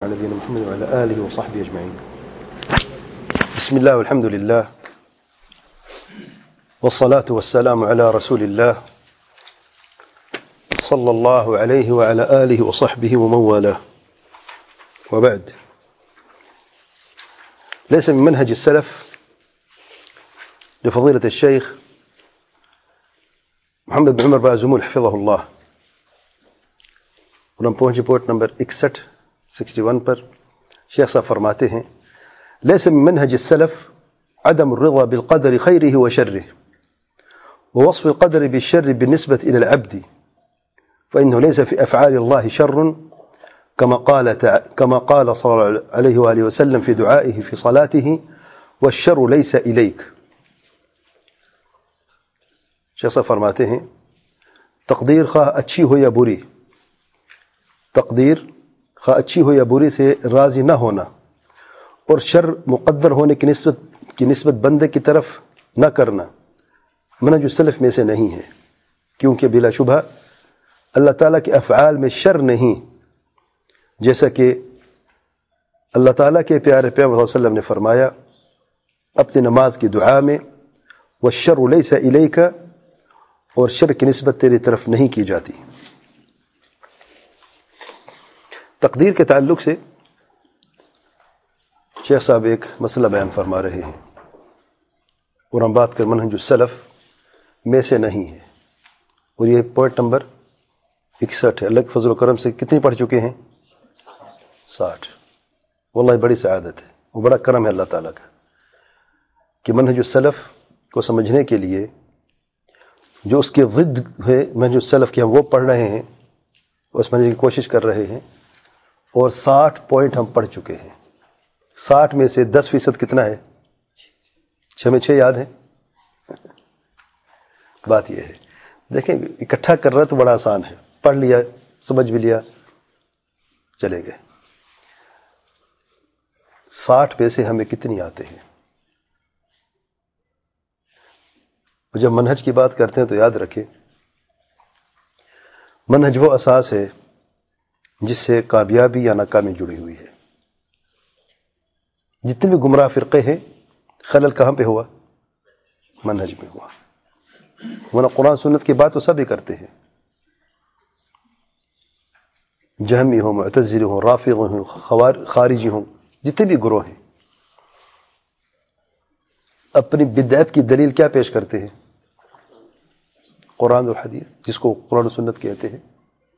على نبينا محمد وعلى آله وصحبه أجمعين. بسم الله والحمد لله والصلاة والسلام على رسول الله صلى الله عليه وعلى آله وصحبه ومن والاه. وبعد، ليس من منهج السلف لفضيلة الشيخ محمد بن عمر بازمول حفظه الله، اور ہم پہنچے پوائنٹ نمبر 61 پر. شیخ صاحب فرماتے ہیں: ليس من منهج السلف عدم الرضا بالقدر خيره وشره ووصف القدر بالشر بالنسبة إلى العبد، فإنه ليس في أفعال الله شر كما قال صلى الله عليه وآله وسلم في دعائه في صلاته: والشر ليس إليك. شیخ صاحب فرماتے ہیں تقدیر خواہ اچھی ہو یا بری، تقدیر خواہ اچھی ہو یا بری سے راضی نہ ہونا اور شر مقدر ہونے کی نسبت بندے کی طرف نہ کرنا منہج السلف میں سے نہیں ہے، کیونکہ بلا شبہ اللہ تعالیٰ کے افعال میں شر نہیں، جیسا کہ اللہ تعالیٰ کے پیارے پیغمبر صلی اللہ علیہ وسلم نے فرمایا اپنی نماز کی دعا میں: والشر لیس الیک، اور شر کی نسبت تیری طرف نہیں کی جاتی. تقدیر کے تعلق سے شیخ صاحب ایک مسئلہ بیان فرما رہے ہیں، اور ہم بات کر منہج السلف میں سے نہیں ہے، اور یہ پوائنٹ نمبر 61 ہے. اللہ کے فضل و کرم سے کتنی پڑھ چکے ہیں؟ 60. واللہ بڑی سعادت ہے، وہ بڑا کرم ہے اللہ تعالیٰ کا کہ منہج السلف کو سمجھنے کے لیے جو اس کے ضد ہے منہج السلف کی، ہم وہ پڑھ رہے ہیں، اس منہج کی کوشش کر رہے ہیں، اور 60 پوائنٹ ہم پڑھ چکے ہیں. 60 میں سے 10% کتنا ہے؟ 6 یاد ہے. بات یہ ہے، دیکھیں اکٹھا کر رہا تو بڑا آسان ہے، پڑھ لیا، سمجھ بھی لیا، چلے گئے. 60 میں سے ہمیں کتنی آتے ہیں؟ جب منہج کی بات کرتے ہیں تو یاد رکھیں منہج وہ اساس ہے جس سے کامیابی یا ناکامی جڑی ہوئی ہے. جتنے بھی گمراہ فرقے ہیں خلل کہاں پہ ہوا؟ منہج میں ہوا. ورنہ قرآن سنت کی بات تو سب ہی کرتے ہیں، جہمی ہوں، معتزلی ہوں، رافضی ہوں، خارجی ہوں، جتنے بھی گروہ ہیں اپنی بدعت کی دلیل کیا پیش کرتے ہیں؟ قرآن اور حدیث، جس کو قرآن و سنت کہتے ہیں.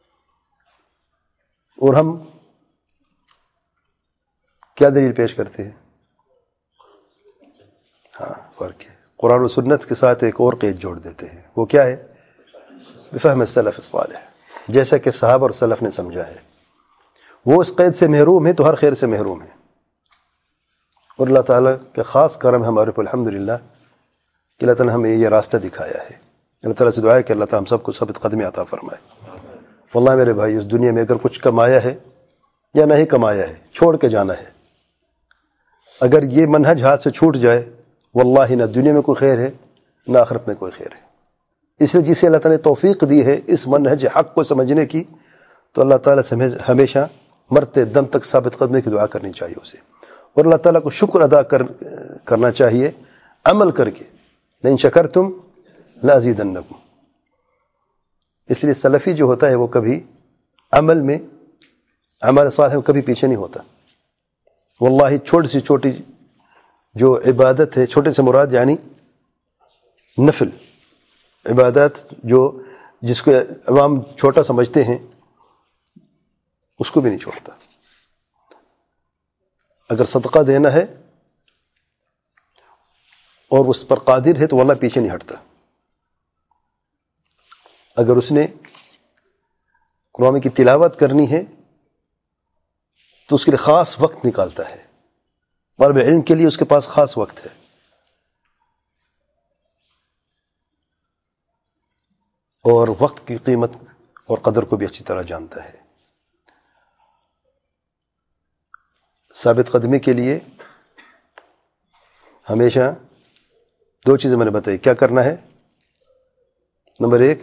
اور ہم کیا دلیل پیش کرتے ہیں؟ ہاں، فرق ہے. قرآن و سنت کے ساتھ ایک اور قید جوڑ دیتے ہیں، وہ کیا ہے؟ بفہم السلف الصالح، جیسا کہ صحابہ اور سلف نے سمجھا ہے. وہ اس قید سے محروم ہے تو ہر خیر سے محروم ہے. اور اللہ تعالیٰ کا خاص کرم ہے ہمارے پر الحمدللہ کہ اللہ تعالیٰ نے ہمیں یہ راستہ دکھایا ہے. اللہ تعالیٰ سے دعا ہے کہ اللہ تعالیٰ ہم سب کو ثابت قدمی عطا فرمائے. واللہ میرے بھائی، اس دنیا میں اگر کچھ کمایا ہے یا نہیں کمایا ہے، چھوڑ کے جانا ہے. اگر یہ منہج ہاتھ سے چھوٹ جائے، واللہ نہ دنیا میں کوئی خیر ہے نہ آخرت میں کوئی خیر ہے. اس لیے جسے اللہ تعالیٰ نے توفیق دی ہے اس منہج حق کو سمجھنے کی، تو اللہ تعالیٰ سے ہمیشہ مرتے دم تک ثابت قدمی کی دعا کرنی چاہیے اسے، اور اللہ تعالیٰ کو شکر ادا کرنا چاہیے عمل کر کے. لئن شکرتم لازیدنکم. اس لیے سلفی جو ہوتا ہے وہ کبھی عمل میں، عمل صالح میں کبھی پیچھے نہیں ہوتا. واللہ چھوٹی سی چھوٹی جو عبادت ہے، چھوٹے سے مراد یعنی نفل عبادت، جو جس کو عوام چھوٹا سمجھتے ہیں، اس کو بھی نہیں چھوڑتا. اگر صدقہ دینا ہے اور اس پر قادر ہے تو واللہ پیچھے نہیں ہٹتا. اگر اس نے قرآن کی تلاوت کرنی ہے تو اس کے لیے خاص وقت نکالتا ہے. طالب علم کے لیے اس کے پاس خاص وقت ہے. اور وقت کی قیمت اور قدر کو بھی اچھی طرح جانتا ہے. ثابت قدمی کے لیے ہمیشہ 2 چیزیں میں نے بتائی. کیا کرنا ہے؟ نمبر 1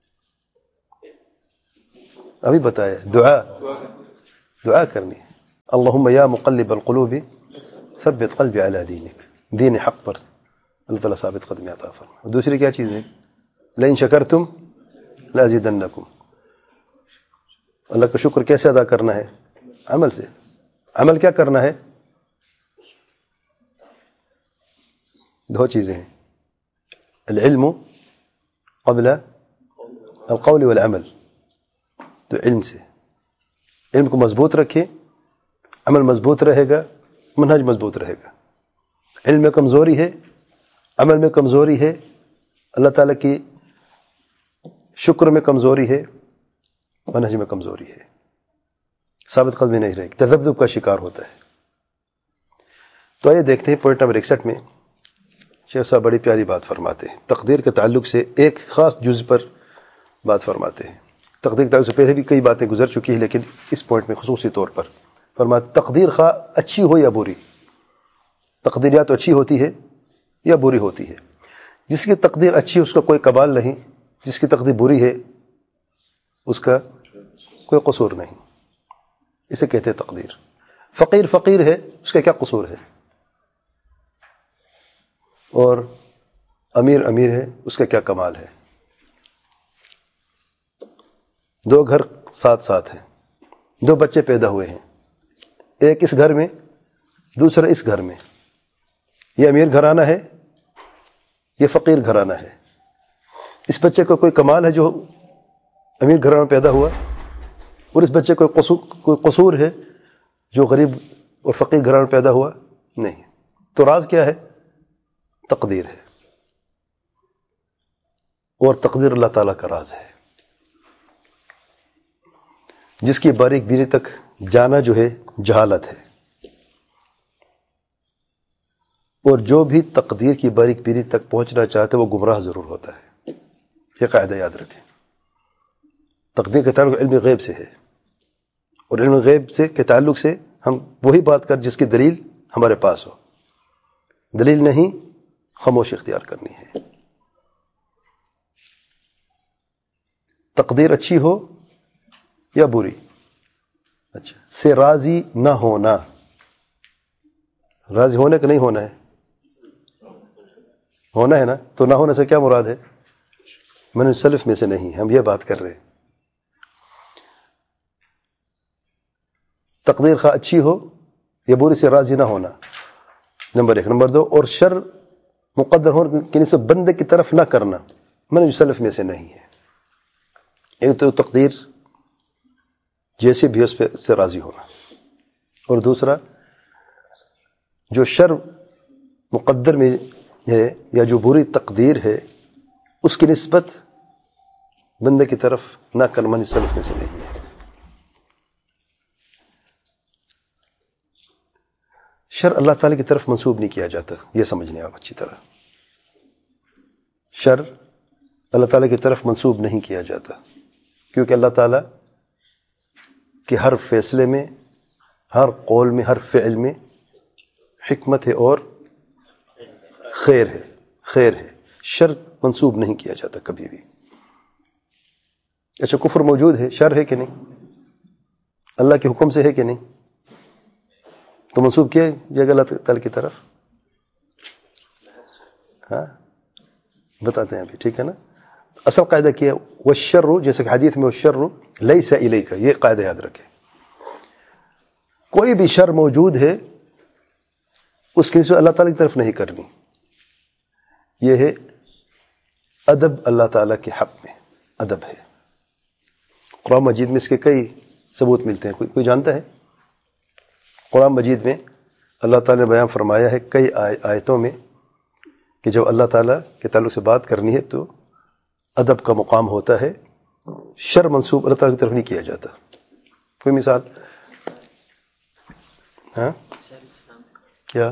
ابھی بتایا، دعا کرنی ہے. اللہم یا مقلب القلوب ثبت قلبی علی دینک، دین حق پر اللہ تعالیٰ ثابت قدمی عطا فرمائے۔ دوسری کیا چیز ہے؟ لئن شکرتم لازیدنکم، اللہ کا شکر کیسے ادا کرنا ہے؟ عمل سے۔ عمل کیا کرنا ہے؟ دو چیزیں ہیں، العلم قبل القول والعمل، تو علم سے، علم کو مضبوط رکھیں، عمل مضبوط رہے گا، منہج مضبوط رہے گا۔ علم میں کمزوری ہے، عمل میں کمزوری ہے، اللہ تعالیٰ کی شکر میں کمزوری ہے، منہج میں کمزوری ہے، ثابت قدمی نہیں رہے گی، تذبذب کا شکار ہوتا ہے۔ تو آئیے دیکھتے ہیں پوائنٹ نمبر 61 میں شیخ صاحب بڑی پیاری بات فرماتے ہیں، تقدیر کے تعلق سے ایک خاص جز پر بات فرماتے ہیں۔ تقدیر کے تعلق سے پہلے بھی کئی باتیں گزر چکی ہیں، لیکن اس پوائنٹ میں خصوصی طور پر فرماتے تقدیر خواہ اچھی ہو یا بری، تقدیر یا تو اچھی ہوتی ہے یا بری ہوتی ہے۔ جس کی تقدیر اچھی ہے اس کا کوئی کمال نہیں، جس کی تقدیر بری ہے اس کا کوئی قصور نہیں، اسے کہتے ہیں تقدیر۔ فقیر فقیر ہے، اس کا کیا قصور ہے؟ اور امیر امیر ہے، اس کا کیا کمال ہے؟ دو گھر ساتھ ساتھ ہیں، دو بچے پیدا ہوئے ہیں، ایک اس گھر میں دوسرا اس گھر میں، یہ امیر گھرانہ ہے یہ فقیر گھرانہ ہے، اس بچے کو کوئی کمال ہے جو امیر گھرانہ میں پیدا ہوا، اور اس بچے کو کوئی قصور ہے جو غریب اور فقیر گھرانہ میں پیدا ہوا؟ نہیں۔ تو راز کیا ہے؟ تقدیر ہے، اور تقدیر اللہ تعالیٰ کا راز ہے، جس کی باریک بینی تک جانا جو ہے جہالت ہے، اور جو بھی تقدیر کی باریک بینی تک پہنچنا چاہتا ہے وہ گمراہ ضرور ہوتا ہے۔ یہ قاعدہ یاد رکھیں۔ تقدیر کے تعلق علم غیب سے ہے، اور علم غیب سے کے تعلق سے ہم وہی بات کر جس کی دلیل ہمارے پاس ہو، دلیل نہیں خاموش اختیار کرنی ہے۔ تقدیر اچھی ہو یا بری، اچھا سے راضی نہ ہونا، راضی ہونے کا نہیں ہونا ہے، ہونا ہے نا، تو نہ ہونے سے کیا مراد ہے؟ من سلف میں سے نہیں، ہم یہ بات کر رہے ہیں۔ تقدیر خواہ اچھی ہو یا بری سے راضی نہ ہونا، نمبر 1۔ نمبر 2، اور شر مقدر ہونے کی نسبت بندے کی طرف نہ کرنا، من سلف میں سے نہیں ہے۔ ایک تو تقدیر جیسے بھی اس پہ سے راضی ہونا، اور دوسرا جو شر مقدر میں ہے یا جو بری تقدیر ہے اس کی نسبت بندے کی طرف نہ کرنا، من سلف میں سے نہیں ہے۔ شر اللہ تعالیٰ کی طرف منسوب نہیں کیا جاتا، یہ سمجھنے آپ اچھی طرح۔ شر اللہ تعالیٰ کی طرف منسوب نہیں کیا جاتا، کیونکہ اللہ تعالیٰ کے ہر فیصلے میں، ہر قول میں، ہر فعل میں حکمت ہے اور خیر ہے، خیر ہے۔ شر منسوب نہیں کیا جاتا کبھی بھی۔ اچھا کفر موجود ہے، شر ہے کہ نہیں؟ اللہ کے حکم سے ہے کہ نہیں؟ تو منسوب کیا جائے گا اللہ تعالیٰ کی طرف؟ ہاں بتاتے ہیں ابھی، ٹھیک ہے نا۔ اصل قاعدہ کیا ہے؟ والشر، جیسے کہ حدیث میں والشر لیس الیک، یہ قاعدہ یاد رکھیں۔ کوئی بھی شر موجود ہے اس کی نسبت اللہ تعالیٰ کی طرف نہیں کرنی، یہ ہے ادب اللہ تعالیٰ کے حق میں، ادب ہے۔ قرآن مجید میں اس کے کئی ثبوت ملتے ہیں، کوئی جانتا ہے؟ قرآن مجید میں اللہ تعالیٰ نے بیان فرمایا ہے کئی آیتوں میں کہ جب اللہ تعالیٰ کے تعلق سے بات کرنی ہے تو ادب کا مقام ہوتا ہے، شر منسوب اللہ تعالیٰ کی طرف نہیں کیا جاتا۔ کوئی مثال؟ ہاں کیا؟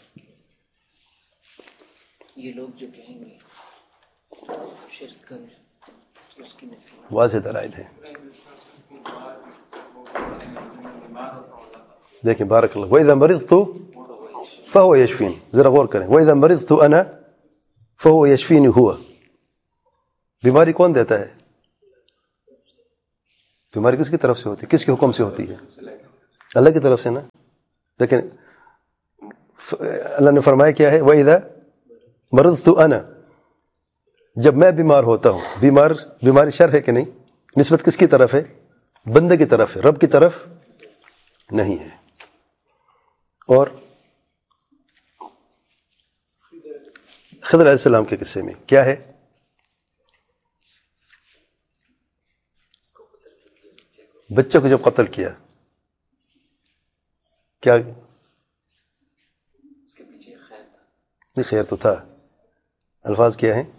یہ لوگ جو کہیں گے شرک کر اس کی نفی، واضح دلائل ہے۔ دیکھیں بارک اللہ، وَإِذَا مَرِضْتُ فَهُوَ يَشْفِينِ، ذرا غور کریں، وَإِذَا مَرِضْتُ أَنَا فَهُوَ يَشْفِينِ، ہوا بیماری کون دیتا ہے؟ بیماری کس کی طرف سے ہوتی ہے؟ کس کے حکم سے ہوتی ہے؟ اللہ کی طرف سے نا. لیکن اللہ نے فرمایا کیا ہے وَإِذَا مَرِضْتُ أَنَا، جب میں بیمار ہوتا ہوں. بیماری شر ہے کہ نہیں؟ نسبت کس کی طرف ہے؟ بندے کی طرف ہے، رب کی طرف نہیں ہے. اور خضر علیہ السلام کے قصے میں کیا ہے؟ بچے کو جب قتل کیا کیا؟ اس کے پیچھے خیر تھا. نہیں، خیر تو تھا. الفاظ کیا ہیں؟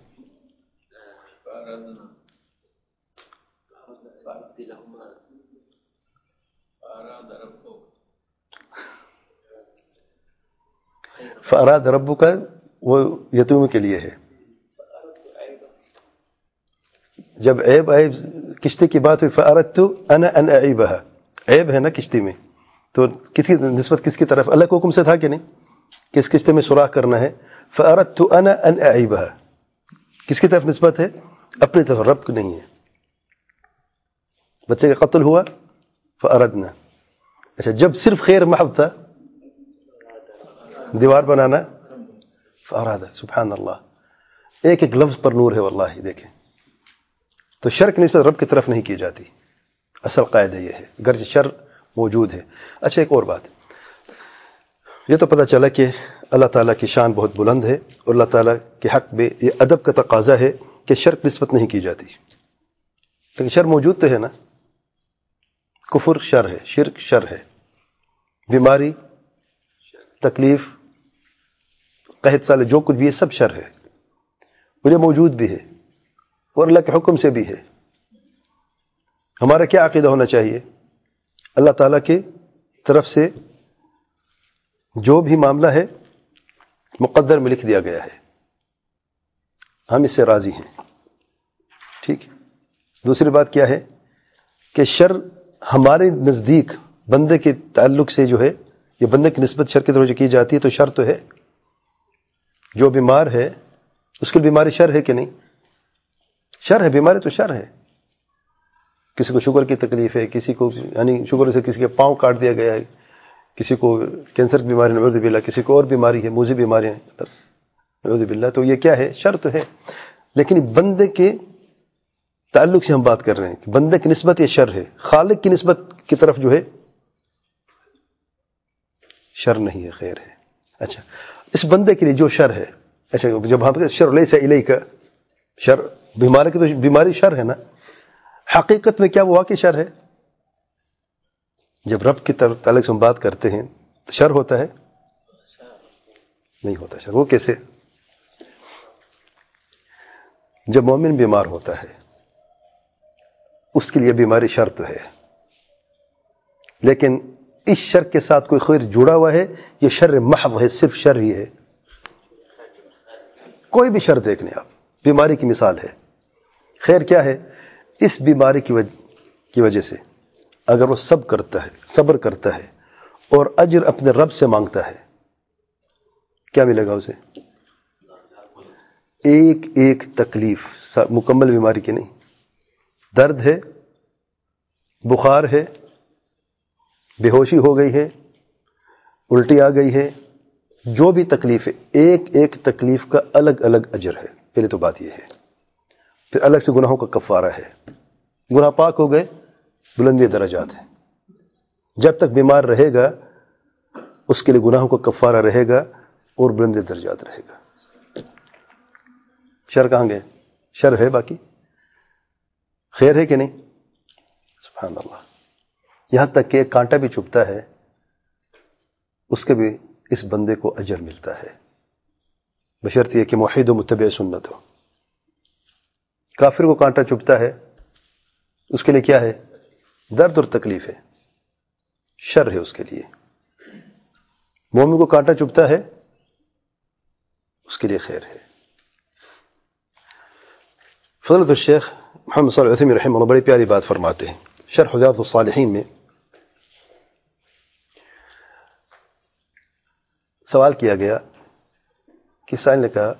فَأَرَادَ رَبُّكَ، وہ یتیموں کے لیے ہے. جب عیب آئے کشتی کی بات ہوئی فَأَرَدْتُ أَنَا أَنْ أَعِيبَهَا، عیب ہے نا کشتی میں، تو کس کی نسبت کس کی طرف؟ اللہ کے حکم سے تھا کہ نہیں کہ اس کشتی میں سوراخ کرنا ہے. فَأَرَدْتُ أَنَا أَنْ أَعِيبَهَا، کس کی طرف نسبت ہے؟ اپنی طرف، رب کو نہیں ہے. بچے کا قتل ہوا فَأَرَدْنَا. اچھا جب صرف خیر محض تھا، دیوار بنانا، فَأَرَادَ. سبحان اللہ، ایک ایک لفظ پر نور ہے واللہ. دیکھیں تو شر کی نسبت رب کی طرف نہیں کی جاتی. اصل قاعدہ یہ ہے، اگرچہ شر موجود ہے. اچھا ایک اور بات، یہ تو پتہ چلا کہ اللہ تعالیٰ کی شان بہت بلند ہے، اور اللہ تعالیٰ کے حق میں یہ ادب کا تقاضا ہے کہ شر کی نسبت نہیں کی جاتی. لیکن شر موجود تو ہے نا، کفر شر ہے، شرک شر ہے، بیماری، تکلیف، قحط سال، جو کچھ بھی ہے سب شر ہے، اور یہ موجود بھی ہے اور اللہ کے حکم سے بھی ہے. ہمارا کیا عقیدہ ہونا چاہیے؟ اللہ تعالیٰ کی طرف سے جو بھی معاملہ ہے مقدر میں لکھ دیا گیا ہے، ہم اس سے راضی ہیں. ٹھیک. دوسری بات کیا ہے کہ شر ہمارے نزدیک بندے کے تعلق سے جو ہے، یہ بندے کی نسبت شر کی طرف جو کی جاتی ہے تو شر تو ہے. جو بیمار ہے اس کی بیماری شر ہے کہ نہیں؟ شر ہے، بیماری تو شر ہے. کسی کو شوگر کی تکلیف ہے، کسی کو یعنی شوگر سے کسی کے پاؤں کاٹ دیا گیا ہے، کسی کو کینسر کی بیماری نعوذ باللہ، کسی کو اور بیماری ہے، موذی بیماری ہے نعوذ باللہ. تو یہ کیا ہے؟ شر تو ہے. لیکن بندے کے تعلق سے ہم بات کر رہے ہیں کہ بندے کی نسبت یہ شر ہے، خالق کی نسبت کی طرف جو ہے شر نہیں ہے، خیر ہے. اچھا اس بندے کے لیے جو شر ہے، اچھا جب ہم شر لیس الیک، شر بیماری کی تو بیماری شر ہے نا، حقیقت میں کیا وہ واقعی شر ہے؟ جب رب کی تعلق سے ہم بات کرتے ہیں تو شر ہوتا ہے؟ نہیں ہوتا شر. وہ کیسے؟ جب مومن بیمار ہوتا ہے اس کے لیے بیماری شر تو ہے، لیکن اس شر کے ساتھ کوئی خیر جڑا ہوا ہے، یہ شر محض ہے، صرف شر ہی ہے. کوئی بھی شر دیکھ لیں آپ، بیماری کی مثال ہے. خیر کیا ہے؟ اس بیماری کی وجہ سے اگر وہ صبر کرتا ہے اور اجر اپنے رب سے مانگتا ہے، کیا ملے گا اسے؟ ایک ایک تکلیف، مکمل بیماری کی نہیں، درد ہے، بخار ہے، بے ہوشی ہو گئی ہے، الٹی آ گئی ہے، جو بھی تکلیف ہے، ایک ایک تکلیف کا الگ الگ اجر ہے. پہلے تو بات یہ ہے. پھر الگ سے گناہوں کا کفارہ ہے. گناہ پاک ہو گئے، بلندی درجات ہیں. جب تک بیمار رہے گا اس کے لیے گناہوں کا کفارہ رہے گا اور بلندی درجات رہے گا. شر کہاں گئے؟ شر ہے، باقی خیر ہے کہ نہیں؟ سبحان اللہ. یہاں تک کہ ایک کانٹا بھی چبھتا ہے اس کے بھی اس بندے کو اجر ملتا ہے، بشرط یہ کہ موحد و متبع سنت ہو. کافر کو کانٹا چبھتا ہے اس کے لیے کیا ہے؟ درد اور تکلیف ہے، شر ہے اس کے لیے. مومن کو کانٹا چبھتا ہے اس کے لیے خیر ہے. فضلت الشیخ محمد صالح العثیمین رحمہ اللہ بڑی پیاری بات فرماتے ہیں شرح ریاض الصالحین میں. سوال کیا گیا کہ سائل نے کہا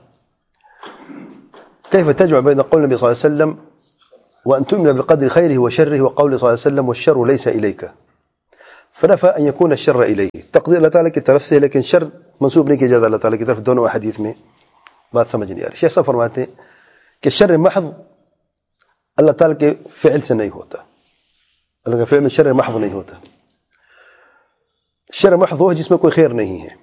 كيف تجمع بين قول النبي صلى الله عليه وسلم وأن تؤمن بقدر خيره وشره وقول صلى الله عليه وسلم والشر ليس إليك؟ فنفى أن يكون الشر إليه. تقدير اللہ تعالیٰ کی طرف سے، لیکن شر منسوب نہیں کیا جاتا اللہ تعالیٰ کی طرف. دونوں حدیث میں بات سمجھ نہیں آ رہی. شیخ صاحب فرماتے ہیں کہ شر محض اللہ تعالیٰ کے فعل سے نہیں ہوتا. اللہ کے فعل میں شر محض نہیں ہوتا. شر محض وہ جس میں کوئی خیر نہیں ہے،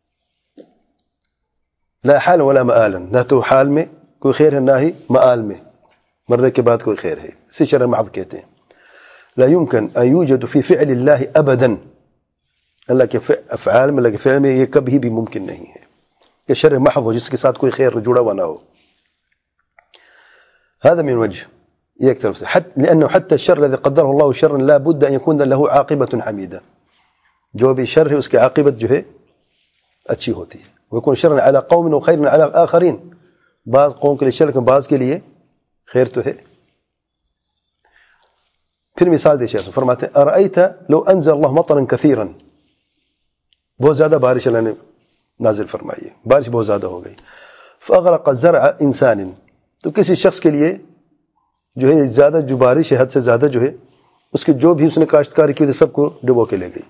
لا حال ولا مآلا، نہ تو حال میں کوئی خیر ہے نہ ہی مآل میں مرنے کے بعد کوئی خیر ہے. اسے شر محض کہتے ہیں. لا يمكن أن يوجد في فعل الله أبدا، اللہ کے افعال میں، اللہ کے فعل میں یہ کبھی بھی ممکن نہیں ہے کہ شر محض ہو جس کے ساتھ کوئی خیر جڑا ہوا نہ ہو. هذا من وجه، یہ ایک طرف سے، لأنه حتى الشر الذي قدره الله شرا لا بد أن يكون له عاقبة حميدة. جو بھی شر ہے اس کی عاقبت جو ہے اچھی ہوتی ہے. ويكون شرا على قوم وخير على آخرين، بعض قوم کے لیے شر، بعض کے لیے خیر تو ہے. پھر مثال دے شیخ فرماتے ہیں ارأیت لو انزل اللہ مطرا کثیرا، بہت زیادہ بارش اللہ نے نازل فرمائی ہے، بارش بہت زیادہ ہو گئی. فاغرق الزرع انسان، تو کسی شخص کے لیے جو ہے زیادہ جو بارش ہے، حد سے زیادہ جو ہے، اس کے جو بھی اس نے کاشتکاری کی تھی سب کو ڈبو کے لے گئی.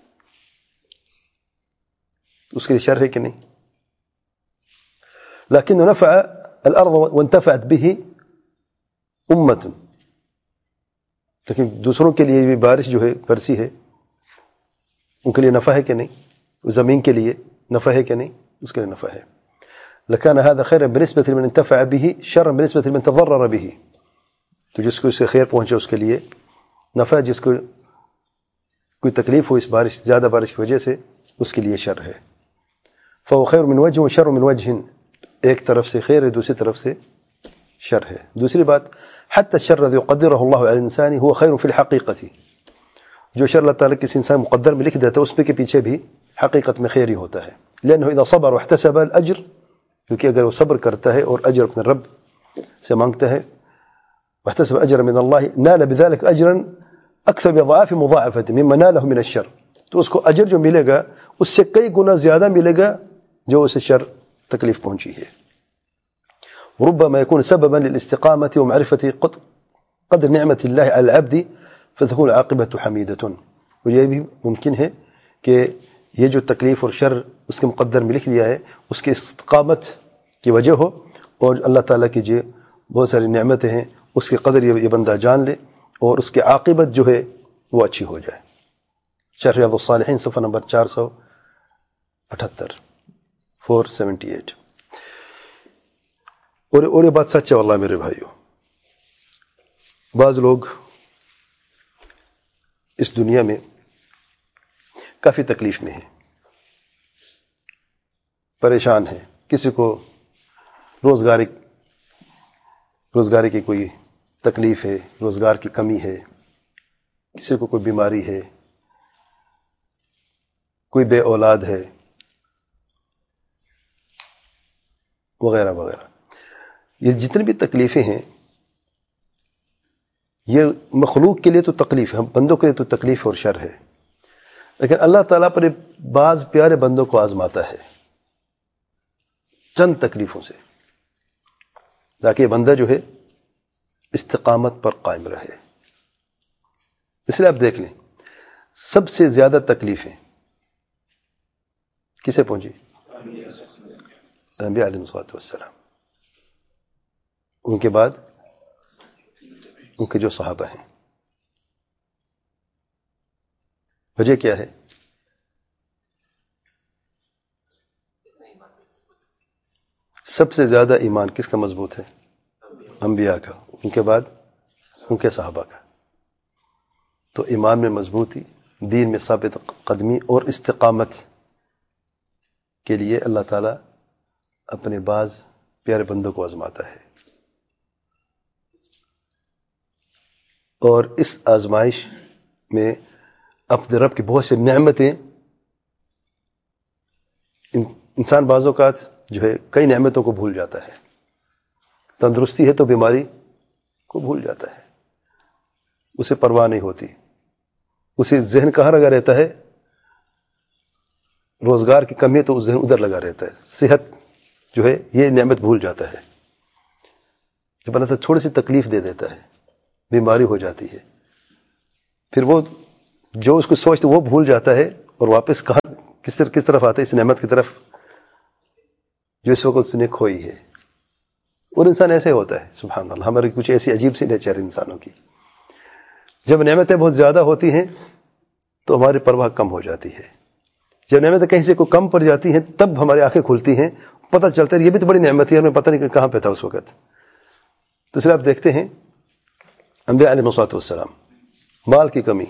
اس کے لیے شر ہے کہ نہیں؟ لیکن نفع الارض وانتفعت به امت، لیکن دوسروں کے لیے بھی بارش جو ہے برسی ہے، ان کے لیے نفع ہے کہ نہیں؟ زمین کے لیے نفع ہے کہ نہیں؟ اس کے لیے نفع ہے. لکان هذا خیرا بنسبت لمن انتفع به شرا بنسبت لمن تضرر به، تو جس کو اس سے خیر پہنچے اس کے لیے نفع، جس کو کوئی تکلیف ہو اس بارش، زیادہ بارش کی وجہ سے، اس کے لیے شر ہے. فهو خیر من وجه وشر من وجه، ایک طرف سے خیر ہے، دوسری طرف سے شر ہے. دوسری بات، حتى الشر الذي يقدره الله على الانسان هو خير في الحقيقه، جو شر اللہ تعالیٰ کسی انسان مقدر میں لکھ دیتا ہے اس پہ کے پیچھے بھی حقیقت میں خیر ہی ہوتا ہے. لانه اذا صبر واحتسب الاجر، کیونکہ اگر وہ صبر کرتا ہے اور اجر اپنے رب سے مانگتا ہے، واحتسب اجر من الله نال بذلك اجرا اكثر بضعاف مضاعفه مما ناله من الشر، تو اس کو اجر جو ملے گا اس سے کئی گنا زیادہ ملے گا جو اسے شر تکلیف پہنچی ہے. وربما يكون سببا للاستقامة ومعرفة قدر نعمة الله على العبد فتكون العاقبة حميدة. اور یہ بھی ممکن ہے کہ یہ جو تکلیف اور شر اس کے مقدر میں لکھ دیا ہے اس کی استقامت کی وجہ ہو، اور اللہ تعالیٰ کی جو بہت ساری نعمتیں ہیں اس کی قدر یہ بندہ جان لے اور اس کی عاقبت جو ہے وہ اچھی ہو جائے. شرح ریاض الصالحین صفحہ نمبر 478 478. اور یہ بات سچ ہے واللہ میرے بھائیو، بعض لوگ اس دنیا میں کافی تکلیف میں ہیں، پریشان ہیں. کسی کو روزگاری کی کوئی تکلیف ہے، روزگار کی کمی ہے، کسی کو کوئی بیماری ہے، کوئی بے اولاد ہے، وغیرہ وغیرہ. یہ جتنی بھی تکلیفیں ہیں یہ مخلوق کے لیے تو تکلیف ہے، بندوں کے لیے تو تکلیف اور شر ہے، لیکن اللہ تعالیٰ پر بعض پیارے بندوں کو آزماتا ہے چند تکلیفوں سے، تاکہ یہ بندہ جو ہے استقامت پر قائم رہے. اس لیے آپ دیکھ لیں سب سے زیادہ تکلیفیں کسے پہنچی؟ انبیاء علیہ الصلوۃ والسلام، ان کے بعد ان کے جو صحابہ ہیں. وجہ کیا ہے؟ سب سے زیادہ ایمان کس کا مضبوط ہے؟ انبیاء کا، ان کے بعد ان کے صحابہ کا. تو ایمان میں مضبوطی، دین میں ثابت قدمی اور استقامت کے لیے اللہ تعالیٰ اپنے بعض پیارے بندوں کو آزماتا ہے، اور اس آزمائش میں اپنے رب کی بہت سی نعمتیں، انسان بعض اوقات جو ہے کئی نعمتوں کو بھول جاتا ہے. تندرستی ہے تو بیماری کو بھول جاتا ہے، اسے پرواہ نہیں ہوتی، اسے ذہن کہاں لگا رہتا ہے؟ روزگار کی کمی ہے تو ذہن ادھر لگا رہتا ہے. صحت جو ہے یہ نعمت بھول جاتا ہے. جب اللہ تھوڑی سی تکلیف دے دیتا ہے، بیماری ہو جاتی ہے، پھر وہ جو اس کو سوچتے وہ بھول جاتا ہے اور واپس کس طرف آتا ہے؟ اس نعمت کی طرف جو اس وقت اس نے کھوئی ہے. اور انسان ایسے ہوتا ہے سبحان اللہ. ہماری کچھ ایسی عجیب سی نیچر انسانوں کی. جب نعمتیں بہت زیادہ ہوتی ہیں تو ہماری پرواہ کم ہو جاتی ہے. جب نعمتیں کہیں سے کوئی کم پڑ جاتی ہیں تب ہماری آنکھیں کھلتی ہیں, پتہ چلتا ہے یہ بھی تو بڑی نعمت ہے, ہمیں پتہ نہیں کہ کہاں پہ تھا اس وقت. تو اس لیے آپ دیکھتے ہیں انبیاء علیہ الصلوۃ والسلام مال کی کمی,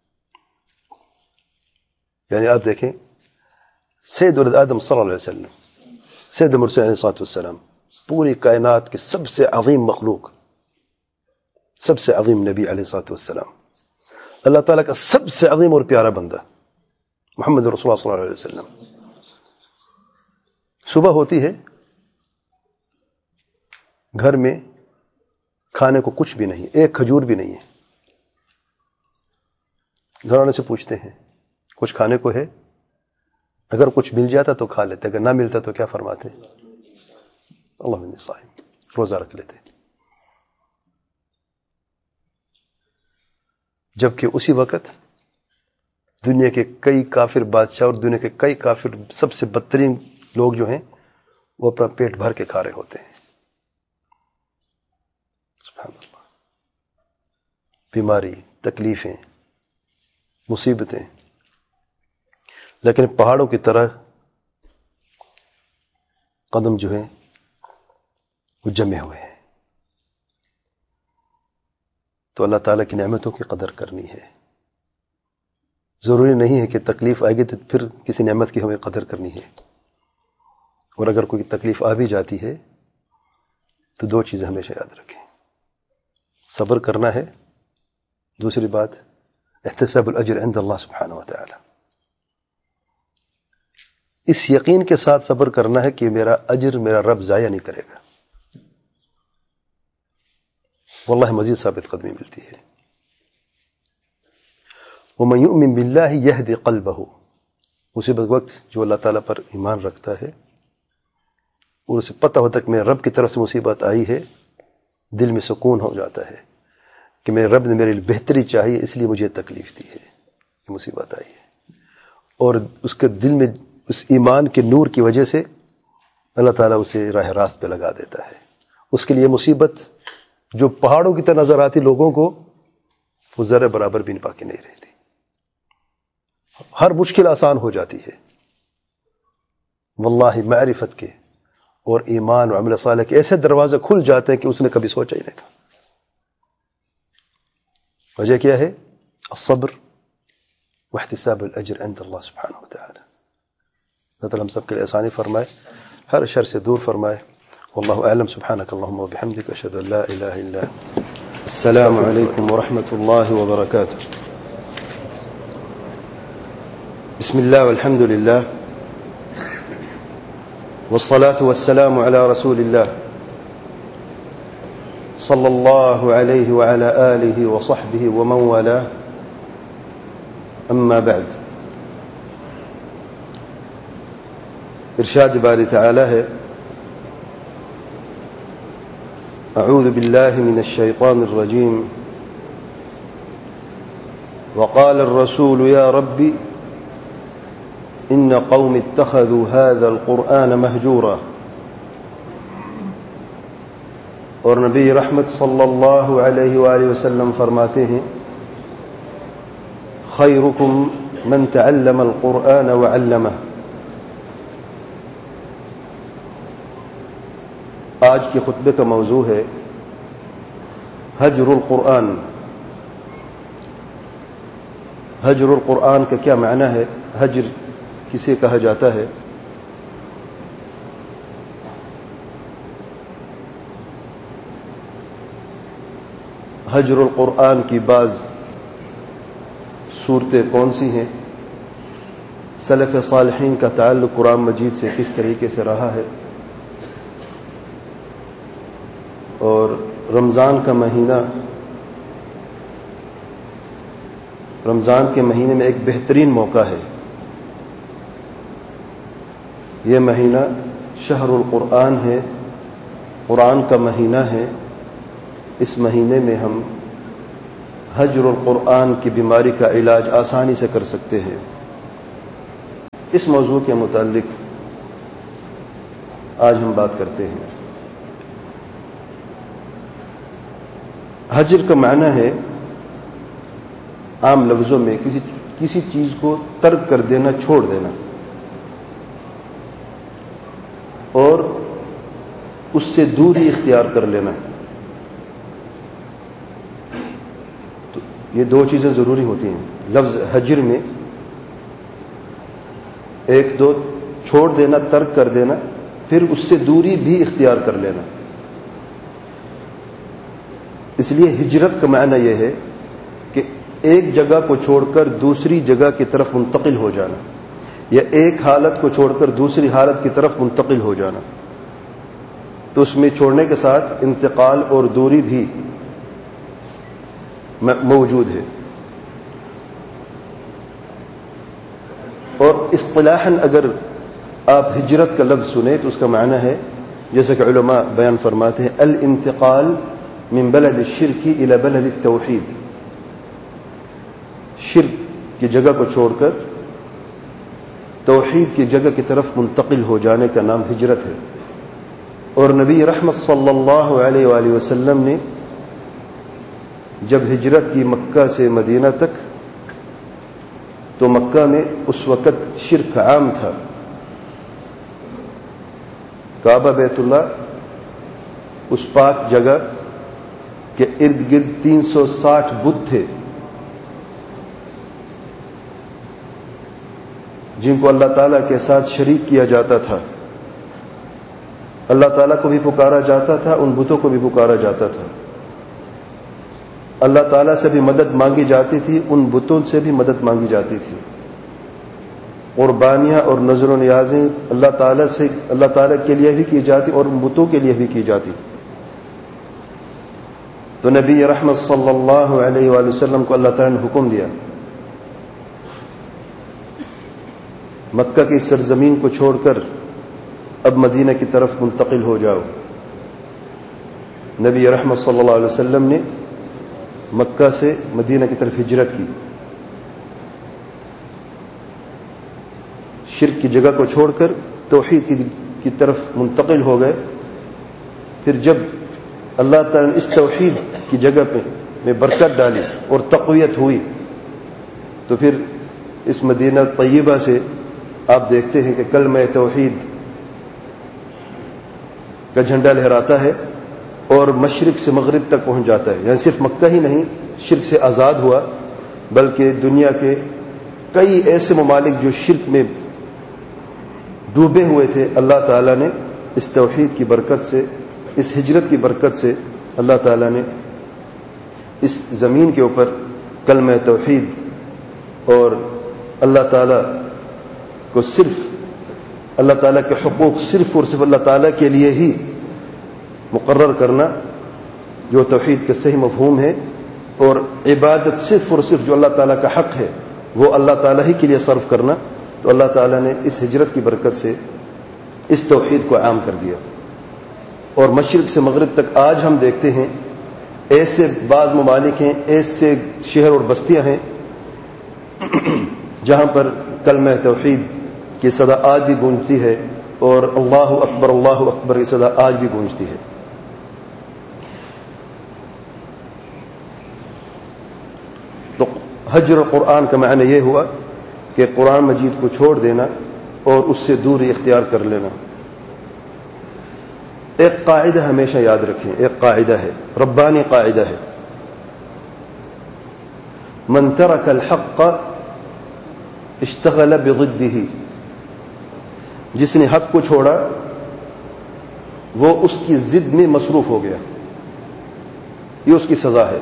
یعنی آپ دیکھیں سید ولد آدم صلی اللہ علیہ وسلم, سید المرسلین علیہ الصلوۃ والسلام, پوری کائنات کے سب سے عظیم مخلوق, سب سے عظیم نبی علیہ الصلوۃ والسلام, اللہ تعالیٰ کا سب سے عظیم اور پیارا بندہ محمد رسول اللہ صلی اللہ علیہ وسلم. صبح ہوتی ہے, گھر میں کھانے کو کچھ بھی نہیں, ایک کھجور بھی نہیں ہے. گھر والوں سے پوچھتے ہیں کچھ کھانے کو ہے؟ اگر کچھ مل جاتا تو کھا لیتے, اگر نہ ملتا تو کیا فرماتے؟ اللہ انی صائم, روزہ رکھ لیتے. جبکہ اسی وقت دنیا کے کئی کافر بادشاہ اور دنیا کے کئی کافر سب سے بدترین لوگ جو ہیں وہ اپنا پیٹ بھر کے کھا رہے ہوتے ہیں. سبحان اللہ. بیماری, تکلیفیں, مصیبتیں, لیکن پہاڑوں کی طرح قدم جو ہیں وہ جمے ہوئے ہیں. تو اللہ تعالیٰ کی نعمتوں کی قدر کرنی ہے. ضروری نہیں ہے کہ تکلیف آئے گی تو پھر کسی نعمت کی ہمیں قدر کرنی ہے. اور اگر کوئی تکلیف آ بھی جاتی ہے تو دو چیزیں ہمیشہ یاد رکھیں, صبر کرنا ہے, دوسری بات احتساب الاجر عند اللہ سبحانہ وتعالی. اس یقین کے ساتھ صبر کرنا ہے کہ میرا اجر میرا رب ضائع نہیں کرے گا, واللہ مزید ثابت قدمی ملتی ہے. وَمَن يُؤْمِن بِاللَّهِ يَهْدِ قَلْبَهُ, اسی وقت جو اللہ تعالیٰ پر ایمان رکھتا ہے اور اسے پتہ ہوتا ہے کہ میرے رب کی طرف سے مصیبت آئی ہے, دل میں سکون ہو جاتا ہے کہ میرے رب نے میرے لیے بہتری چاہیے اس لیے مجھے تکلیف دی ہے, یہ مصیبت آئی ہے. اور اس کے دل میں اس ایمان کے نور کی وجہ سے اللہ تعالیٰ اسے راہ راست پہ لگا دیتا ہے. اس کے لیے مصیبت جو پہاڑوں کی طرح نظر آتی لوگوں کو, وہ ذرے برابر بھی باقی نہیں رہتی. ہر مشکل آسان ہو جاتی ہے. واللہ معرفت کے اور ایمان و عمل صالح کے ایسے دروازے کھل جاتے ہیں کہ اس نے کبھی سوچا ہی نہیں تھا. وجہ کیا ہے؟ الصبر واحتساب الاجر عند اللہ سبحانہ وتعالی. اللہ تعالیٰ ہم سب کے لیے آسانی فرمائے, ہر شر سے دور فرمائے. واللہ اعلم. سبحانک اللہم وبحمدک, اشہد ان لا الہ الا انت. السلام علیکم ورحمۃ اللہ وبرکاتہ. بسم اللہ والحمد للہ والصلاة والسلام على رسول اللہ صلی اللہ علیہ وعلى آلہ وصحبہ ومن والاه. اما بعد. ارشاد باری تعالی ہے, اعوذ باللہ من الشیطان الرجیم, وقال الرسول یا ربی ان قوم اتخذوا هذا القرآن مہجورا. اور نبی رحمت صلی اللہ علیہ وآلہ وسلم فرماتے ہیں, خیرکم من تعلم القرآن وعلمہ. آج کے خطبے کا موضوع ہے ہجر القرآن. ہجر القرآن کا کیا معنی ہے؟ ہجر کسے کہا جاتا ہے؟ ہجر القرآن کی بعض صورتیں کون سی ہیں؟ سلف صالحین کا تعلق قرآن مجید سے کس طریقے سے رہا ہے؟ اور رمضان کا مہینہ, رمضان کے مہینے میں ایک بہترین موقع ہے. یہ مہینہ شہر القرآن ہے, قرآن کا مہینہ ہے. اس مہینے میں ہم حجر القرآن کی بیماری کا علاج آسانی سے کر سکتے ہیں. اس موضوع کے متعلق آج ہم بات کرتے ہیں. حجر کا معنی ہے عام لفظوں میں کسی چیز کو ترک کر دینا، چھوڑ دینا، اور اس سے دوری اختیار کر لینا. تو یہ دو چیزیں ضروری ہوتی ہیں لفظ حجر میں. ایک دو چھوڑ دینا، ترک کر دینا، پھر اس سے دوری بھی اختیار کر لینا. اس لیے ہجرت کا معنی یہ ہے کہ ایک جگہ کو چھوڑ کر دوسری جگہ کی طرف منتقل ہو جانا، یا ایک حالت کو چھوڑ کر دوسری حالت کی طرف منتقل ہو جانا. تو اس میں چھوڑنے کے ساتھ انتقال اور دوری بھی موجود ہے. اور اصطلاحاً اگر آپ ہجرت کا لفظ سنیں تو اس کا معنی ہے، جیسا کہ علماء بیان فرماتے ہیں، الانتقال من بلد الشرک الى بلد التوحید. شرک کی جگہ کو چھوڑ کر توحید کی جگہ کی طرف منتقل ہو جانے کا نام ہجرت ہے. اور نبی رحمت صلی اللہ علیہ وآلہ وسلم نے جب ہجرت کی مکہ سے مدینہ تک، تو مکہ میں اس وقت شرک عام تھا. کعبہ بیت اللہ اس پاک جگہ کے ارد گرد 360 بت تھے جن کو اللہ تعالیٰ کے ساتھ شریک کیا جاتا تھا. اللہ تعالیٰ کو بھی پکارا جاتا تھا، ان بتوں کو بھی پکارا جاتا تھا. اللہ تعالیٰ سے بھی مدد مانگی جاتی تھی، ان بتوں سے بھی مدد مانگی جاتی تھی. قربانیاں اور نذر و نیازیں اللہ تعالیٰ کے لیے بھی کی جاتی اور بتوں کے لیے بھی کی جاتی. تو نبی رحمت صلی اللہ علیہ وآلہ وسلم کو اللہ تعالیٰ نے حکم دیا، مکہ کی سرزمین کو چھوڑ کر اب مدینہ کی طرف منتقل ہو جاؤ. نبی رحمت صلی اللہ علیہ وسلم نے مکہ سے مدینہ کی طرف ہجرت کی، شرک کی جگہ کو چھوڑ کر توحید کی طرف منتقل ہو گئے. پھر جب اللہ تعالیٰ نے اس توحید کی جگہ پہ میں برکت ڈالی اور تقویت ہوئی، تو پھر اس مدینہ طیبہ سے آپ دیکھتے ہیں کہ کلمہ توحید کا جھنڈا لہراتا ہے اور مشرق سے مغرب تک پہنچ جاتا ہے. یعنی صرف مکہ ہی نہیں شرک سے آزاد ہوا، بلکہ دنیا کے کئی ایسے ممالک جو شرک میں ڈوبے ہوئے تھے، اللہ تعالیٰ نے اس توحید کی برکت سے، اس ہجرت کی برکت سے اللہ تعالیٰ نے اس زمین کے اوپر کلمہ توحید اور اللہ تعالیٰ کو صرف اللہ تعالیٰ کے حقوق صرف اور صرف اللہ تعالیٰ کے لیے ہی مقرر کرنا، جو توحید کا صحیح مفہوم ہے، اور عبادت صرف اور صرف جو اللہ تعالیٰ کا حق ہے وہ اللہ تعالیٰ ہی کے لیے صرف کرنا. تو اللہ تعالیٰ نے اس ہجرت کی برکت سے اس توحید کو عام کر دیا. اور مشرق سے مغرب تک آج ہم دیکھتے ہیں ایسے بعض ممالک ہیں، ایسے شہر اور بستیاں ہیں جہاں پر کلمہ توحید کی صدا آج بھی گونجتی ہے، اور اللہ اکبر کی صدا آج بھی گونجتی ہے. تو حجر قرآن کا معنی یہ ہوا کہ قرآن مجید کو چھوڑ دینا اور اس سے دوری اختیار کر لینا. ایک قاعدہ ہمیشہ یاد رکھیں، ایک قاعدہ ہے، ربانی قاعدہ ہے، من ترک الحق اشتغل بضدہ. جس نے حق کو چھوڑا وہ اس کی ضد میں مصروف ہو گیا، یہ اس کی سزا ہے.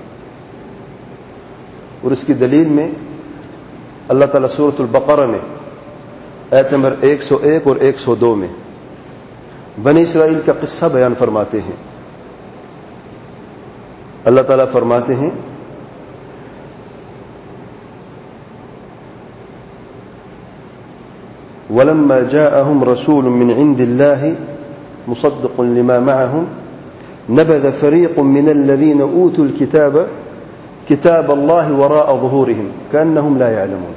اور اس کی دلیل میں اللہ تعالیٰ سورۃ البقرہ میں آیت نمبر 101 اور 102 میں بنی اسرائیل کا قصہ بیان فرماتے ہیں. اللہ تعالیٰ فرماتے ہیں وَلَمَّا جَاءَهُمْ رَسُولٌ مِّنْ عِنْدِ اللَّهِ مُصَدِّقٌ لِمَا مَعَهُمْ نَبَذَ فَرِيقٌ مِّنَ الَّذِينَ أُوتُوا الْكِتَابَ کتاب اللہ وراء ظہورہم کأنہم لا یعلمون.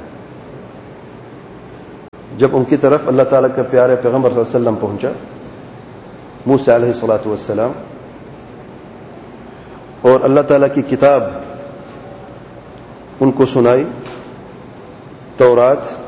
جب ان کی طرف اللہ تعالیٰ کے پیارے پیغمبر صلی اللہ علیہ وسلم پہنچا، موسیٰ علیہ الصلوۃ والسلام، اور اللہ تعالیٰ کی کتاب ان کو سنائی، تورات،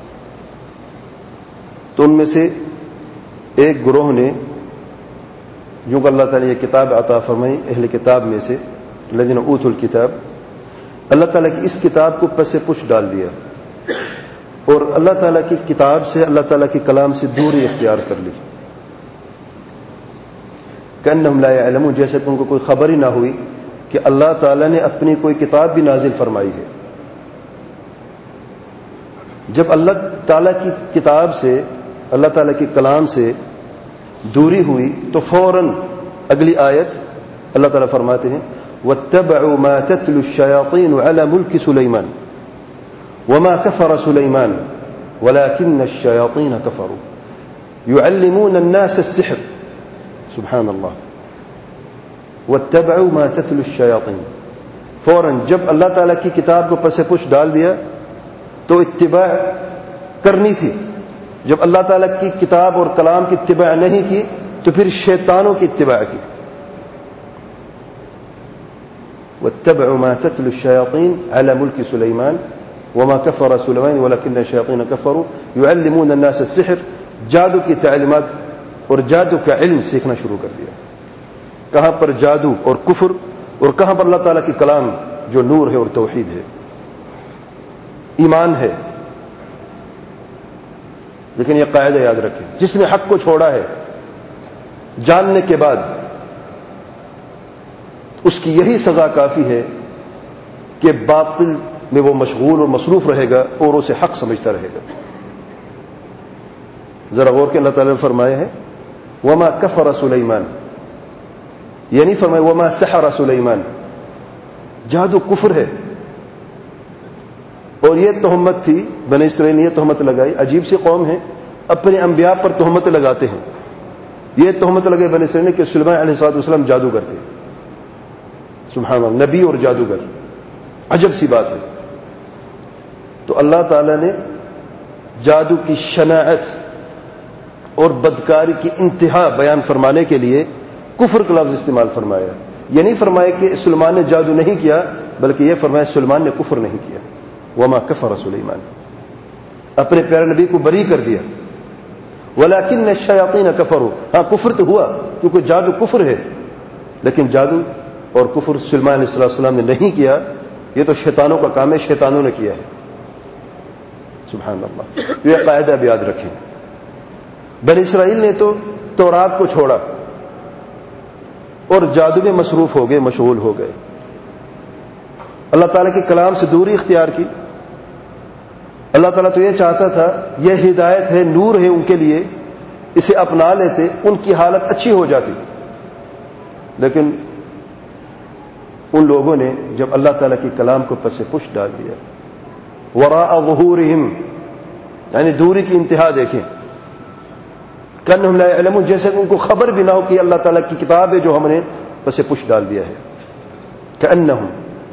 تو ان میں سے ایک گروہ نے، جو کہ اللہ تعالیٰ یہ کتاب عطا فرمائی اہل کتاب میں سے الذین اوتوا الکتاب، اللہ تعالیٰ کی اس کتاب کو پس پش ڈال دیا اور اللہ تعالیٰ کی کتاب سے، اللہ تعالیٰ کے کلام سے دوری اختیار کر لی. کأنہم لا یعلمون، جیسے کہ ان کو کوئی خبر ہی نہ ہوئی کہ اللہ تعالیٰ نے اپنی کوئی کتاب بھی نازل فرمائی ہے. جب اللہ تعالیٰ کی کتاب سے، اللہ تعالیٰ کے کلام سے دوری ہوئی تو فوراً اگلی آیت اللہ تعالیٰ فرماتے ہیں وَاتَّبَعُوا مَا تَتْلُو الشَّيَاطِينُ عَلَى مُلْكِ سُلَيْمَانَ وَمَا كَفَرَ سُلَيْمَانُ وَلَكِنَّ الشَّيَاطِينَ كَفَرُوا يُعَلِّمُونَ النَّاسَ السِّحْرَ. سبحان اللہ. وَاتَّبَعُوا مَا تَتْلُو الشَّيَاطِينُ، فوراً جب اللہ تعالیٰ کی کتاب کو پس پش ڈال دیا تو اتباع کرنی تھی. جب اللہ تعالیٰ کی کتاب اور کلام کی اتباع نہیں کی تو پھر شیطانوں کی اتباع کی. وَاتَّبَعُوا مَا تَتْلُو الشَّيَاطِينُ عَلَى مُلْكِ سُلَيْمَانَ وَمَا كَفَرَ سُلَيْمَانُ وَلَكِنَّ الشَّيَاطِينَ كَفَرُوا يُعَلِّمُونَ النَّاسَ السِّحْرَ. جادو کی تعلیمات اور جادو کا علم سیکھنا شروع کر دیا. کہاں پر جادو اور کفر، اور کہاں پر اللہ تعالیٰ کی کلام جو نور ہے اور توحید ہے، ایمان ہے. لیکن یہ قاعدہ یاد رکھیں، جس نے حق کو چھوڑا ہے جاننے کے بعد، اس کی یہی سزا کافی ہے کہ باطل میں وہ مشغول اور مصروف رہے گا اور اسے حق سمجھتا رہے گا. ذرا غور کے اللہ تعالیٰ نے فرمایا ہے وما کفر سلیمان، یہ نہیں فرمایا وما سحر سلیمان. جادو کفر ہے. اور یہ تہمت تھی، بنی اسرائیل نے یہ تہمت لگائی. عجیب سی قوم ہے، اپنے انبیاء پر تہمت لگاتے ہیں. یہ تہمت لگے بنی اسرائیل نے کہ سلیمان علیہ السلام جادوگر تھے. سبحان اللہ، نبی اور جادوگر، عجب سی بات ہے. تو اللہ تعالیٰ نے جادو کی شناعت اور بدکاری کی انتہا بیان فرمانے کے لیے کفر کا لفظ استعمال فرمایا. یہ نہیں فرمایا کہ سلیمان نے جادو نہیں کیا، بلکہ یہ فرمایا سلیمان نے کفر نہیں کیا. وما کفر سلیمان، اپنے پیارے نبی کو بری کر دیا. ولکن الشیاطین کفروا، ہاں کفر تو ہوا کیونکہ جادو کفر ہے، لیکن جادو اور کفر سلیمان علیہ السلام نے نہیں کیا. یہ تو شیطانوں کا کام ہے، شیطانوں نے کیا ہے. سبحان اللہ. یہ قاعدہ بھی یاد رکھیں. بنی اسرائیل نے تو تورات کو چھوڑا اور جادو میں مصروف ہو گئے، مشغول ہو گئے. اللہ تعالیٰ کے کلام سے دوری اختیار کی. اللہ تعالیٰ تو یہ چاہتا تھا، یہ ہدایت ہے، نور ہے ان کے لیے، اسے اپنا لیتے ان کی حالت اچھی ہو جاتی. لیکن ان لوگوں نے جب اللہ تعالیٰ کے کلام کو پس پش ڈال دیا، وراء ظہورہم، یعنی دوری کی انتہا دیکھیں. کأنہم لا یعلمون، جیسے کہ ان کو خبر بھی نہ ہو کہ اللہ تعالیٰ کی کتاب ہے جو ہم نے پس پش ڈال دیا ہے. کأنہم،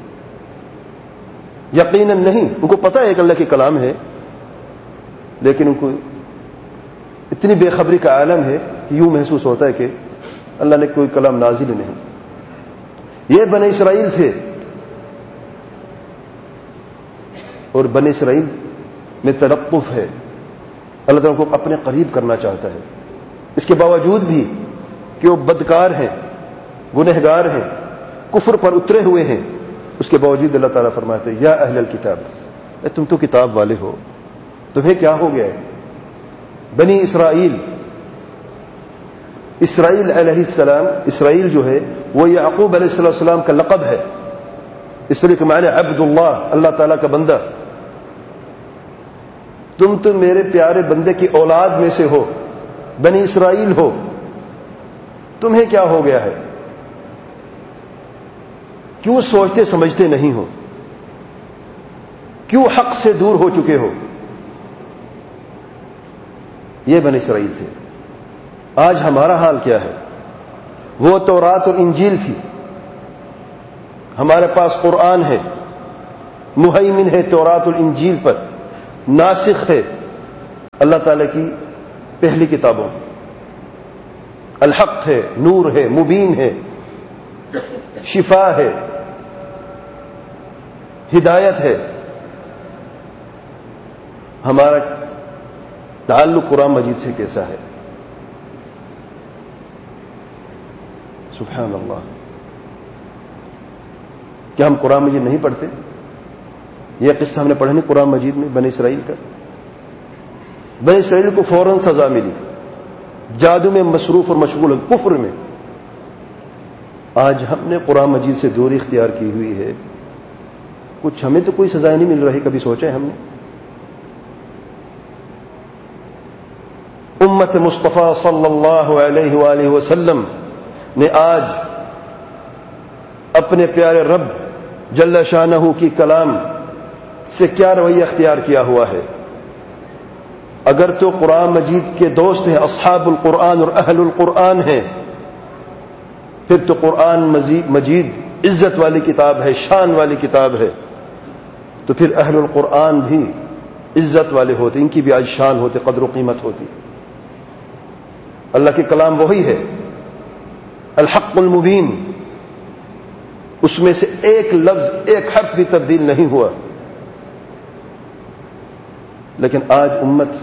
یقیناً نہیں، ان کو پتہ ہے کہ اللہ کے کلام ہے، لیکن ان کو اتنی بے خبری کا عالم ہے کہ یوں محسوس ہوتا ہے کہ اللہ نے کوئی کلام نازل ہی نہیں. یہ بنی اسرائیل تھے، اور بنی اسرائیل میں تلطف ہے. اللہ تعالیٰ کو اپنے قریب کرنا چاہتا ہے. اس کے باوجود بھی کہ وہ بدکار ہیں، گنہگار ہیں، کفر پر اترے ہوئے ہیں، اس کے باوجود اللہ تعالیٰ فرماتے ہیں یا اہل الکتاب، تم تو کتاب والے ہو، تمہیں کیا ہو گیا ہے؟ بنی اسرائیل، اسرائیل علیہ السلام، اسرائیل جو ہے وہ یعقوب علیہ السلام کا لقب ہے. اس لیے کہ معنی عبد اللہ، اللہ تعالیٰ کا بندہ. تم تو میرے پیارے بندے کی اولاد میں سے ہو، بنی اسرائیل ہو، تمہیں کیا ہو گیا ہے؟ کیوں سوچتے سمجھتے نہیں ہو؟ کیوں حق سے دور ہو چکے ہو؟ یہ بنی اسرائیل تھے. آج ہمارا حال کیا ہے؟ وہ تورات اور انجیل تھی، ہمارے پاس قرآن ہے، مہیمن ہے تورات اور انجیل پر، ناسخ ہے اللہ تعالی کی پہلی کتابوں، الحق ہے، نور ہے، مبین ہے، شفا ہے، ہدایت ہے. ہمارا تعلق قرآن مجید سے کیسا ہے؟ سبحان اللہ. کیا ہم قرآن مجید نہیں پڑھتے؟ یہ قصہ ہم نے پڑھا نہیں قرآن مجید میں بنی اسرائیل کا. بنی اسرائیل کو فوراً سزا ملی، جادو میں مصروف اور مشغول، کفر میں. آج ہم نے قرآن مجید سے دوری اختیار کی ہوئی ہے، کچھ ہمیں تو کوئی سزا نہیں مل رہی. کبھی سوچا ہے ہم نے؟ امت مصطفیٰ صلی اللہ علیہ وآلہ وسلم نے آج اپنے پیارے رب جل شانہ کی کلام سے کیا رویہ اختیار کیا ہوا ہے؟ اگر تو قرآن مجید کے دوست ہیں، اصحاب القرآن اور اہل القرآن ہیں، پھر تو قرآن مجید عزت والی کتاب ہے، شان والی کتاب ہے. تو پھر اہل القرآن بھی عزت والے ہوتے، ان کی بھی آج شان ہوتے، قدر و قیمت ہوتی. اللہ کے کلام وہی ہے، الحق المبین، اس میں سے ایک لفظ ایک حرف بھی تبدیل نہیں ہوا. لیکن آج امت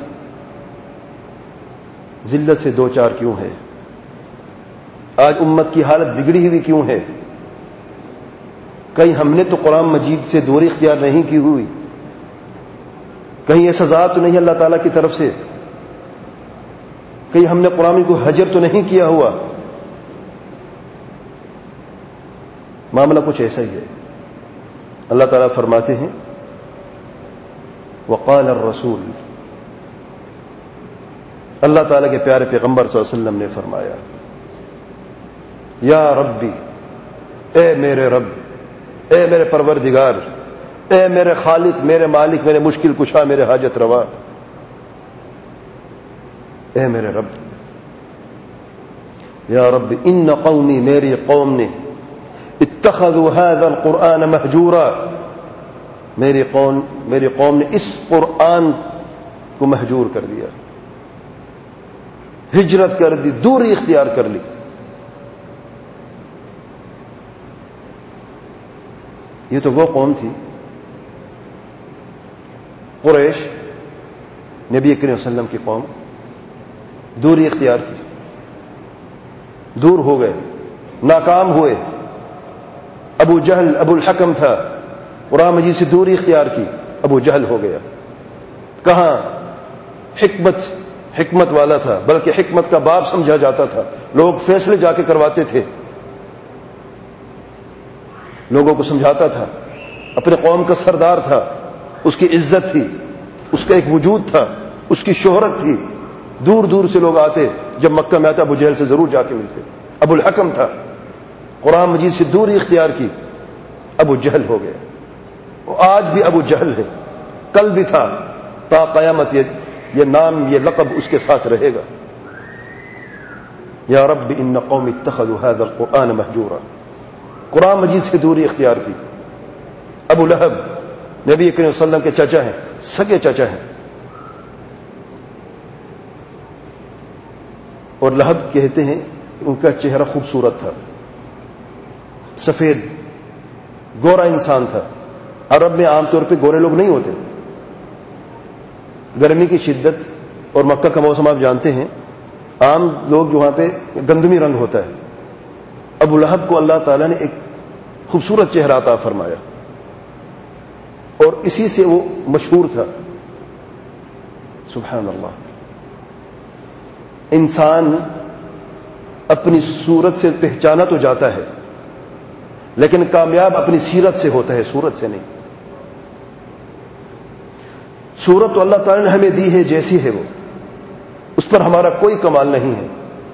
ذلت سے دو چار کیوں ہے؟ آج امت کی حالت بگڑی ہوئی کیوں ہے؟ کہیں ہم نے تو قرآن مجید سے دوری اختیار نہیں کی ہوئی؟ کہیں یہ سزا تو نہیں اللہ تعالیٰ کی طرف سے؟ کہیں ہم نے قرآن کو حجر تو نہیں کیا ہوا؟ معاملہ کچھ ایسا ہی ہے. اللہ تعالیٰ فرماتے ہیں وقال الرسول، اللہ تعالیٰ کے پیارے پیغمبر صلی اللہ علیہ وسلم نے فرمایا یا ربی، اے میرے رب، اے میرے پروردگار، اے میرے خالق، میرے مالک، میرے مشکل کشا، میرے حاجت روا، اے میرے رب، یا رب ان قومی، میری قوم نے اتخذوا هذا القرآن مہجورا، میری قوم نے اس قرآن کو مہجور کر دیا، ہجرت کر دی، دوری اختیار کر لی. یہ تو وہ قوم تھی قریش، نبی کریم صلی اللہ علیہ وسلم کی قوم، دوری اختیار کی، دور ہو گئے، ناکام ہوئے. ابو جہل ابو الحکم تھا، قرآن مجید سے دوری اختیار کی، ابو جہل ہو گیا. کہاں حکمت والا تھا، بلکہ حکمت کا باپ سمجھا جاتا تھا، لوگ فیصلے جا کے کرواتے تھے، لوگوں کو سمجھاتا تھا، اپنے قوم کا سردار تھا، اس کی عزت تھی، اس کا ایک وجود تھا، اس کی شہرت تھی. دور دور سے لوگ آتے، جب مکہ میں آتا ابو جہل سے ضرور جا کے ملتے. ابو الحکم تھا، قرآن مجید سے دوری اختیار کی، ابو جہل ہو گیا. وہ آج بھی ابو جہل ہے، کل بھی تھا، تا قیامت یہ نام، یہ لقب اس کے ساتھ رہے گا. یا رب ان قوم اتخذوا هذا القرآن مہجورا، قرآن مجید سے دوری اختیار کی. ابو لہب نبی کریم صلی اللہ علیہ وسلم کے چچا ہیں، سگے چچا ہیں. اور لہب کہتے ہیں ان کا چہرہ خوبصورت تھا، سفید گورا انسان تھا. عرب میں عام طور پہ گورے لوگ نہیں ہوتے. گرمی کی شدت اور مکہ کا موسم آپ جانتے ہیں، عام لوگ جو وہاں پہ گندمی رنگ ہوتا ہے. ابو لہب کو اللہ تعالیٰ نے ایک خوبصورت چہرہ عطا فرمایا اور اسی سے وہ مشہور تھا. سبحان اللہ. انسان اپنی صورت سے پہچانا تو جاتا ہے، لیکن کامیاب اپنی سیرت سے ہوتا ہے، صورت سے نہیں. صورت تو اللہ تعالیٰ نے ہمیں دی ہے جیسی ہے، وہ اس پر ہمارا کوئی کمال نہیں ہے.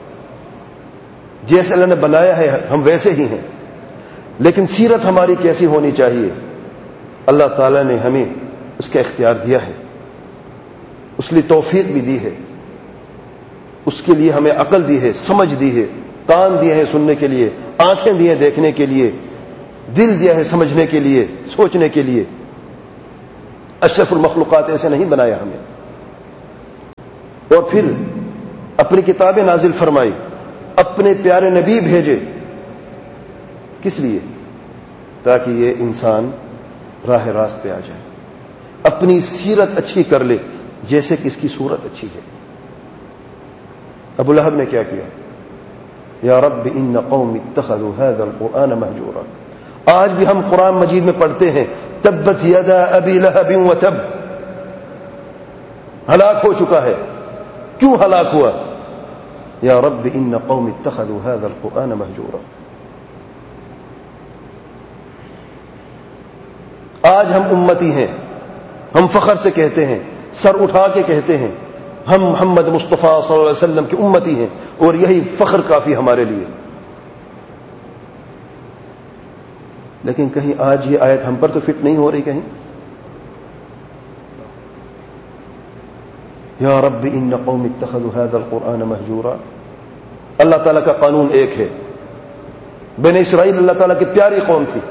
جیسے اللہ نے بنایا ہے ہم ویسے ہی ہیں، لیکن سیرت ہماری کیسی ہونی چاہیے اللہ تعالیٰ نے ہمیں اس کا اختیار دیا ہے، اس کے لیے توفیق بھی دی ہے، اس کے لیے ہمیں عقل دی ہے، سمجھ دی ہے، کان دیے ہیں سننے کے لیے، آنکھیں دی ہیں دیکھنے کے لیے، دل دیا ہے سمجھنے کے لیے، سوچنے کے لیے. اشرف المخلوقات ایسے نہیں بنایا ہمیں. اور پھر اپنی کتابیں نازل فرمائی، اپنے پیارے نبی بھیجے. کس لیے؟ تاکہ یہ انسان راہ راست پہ آ جائے، اپنی سیرت اچھی کر لے جیسے کہ اس کی صورت اچھی ہے. ابو لہب نے کیا کیا؟ یا رب ان قوم اتخذوا هذا القرآن مهجورا. آج بھی ہم قرآن مجید میں پڑھتے ہیں تبت یدا ابی لہب وتب. ہلاک ہو چکا ہے. کیوں ہلاک ہوا؟ یا رب ان قوم اتخذوا هذا القرآن مهجورا. آج ہم امتی ہیں، ہم فخر سے کہتے ہیں، سر اٹھا کے کہتے ہیں ہم محمد مصطفیٰ صلی اللہ علیہ وسلم کی امتی ہیں، اور یہی فخر کافی ہمارے لیے. لیکن کہیں آج یہ آیت ہم پر تو فٹ نہیں ہو رہی. کہیں یا رب ان قوم اتخذوا هذا القرآن مهجورا. اللہ تعالیٰ کا قانون ایک ہے. بنی اسرائیل اللہ تعالیٰ کی پیاری قوم تھی.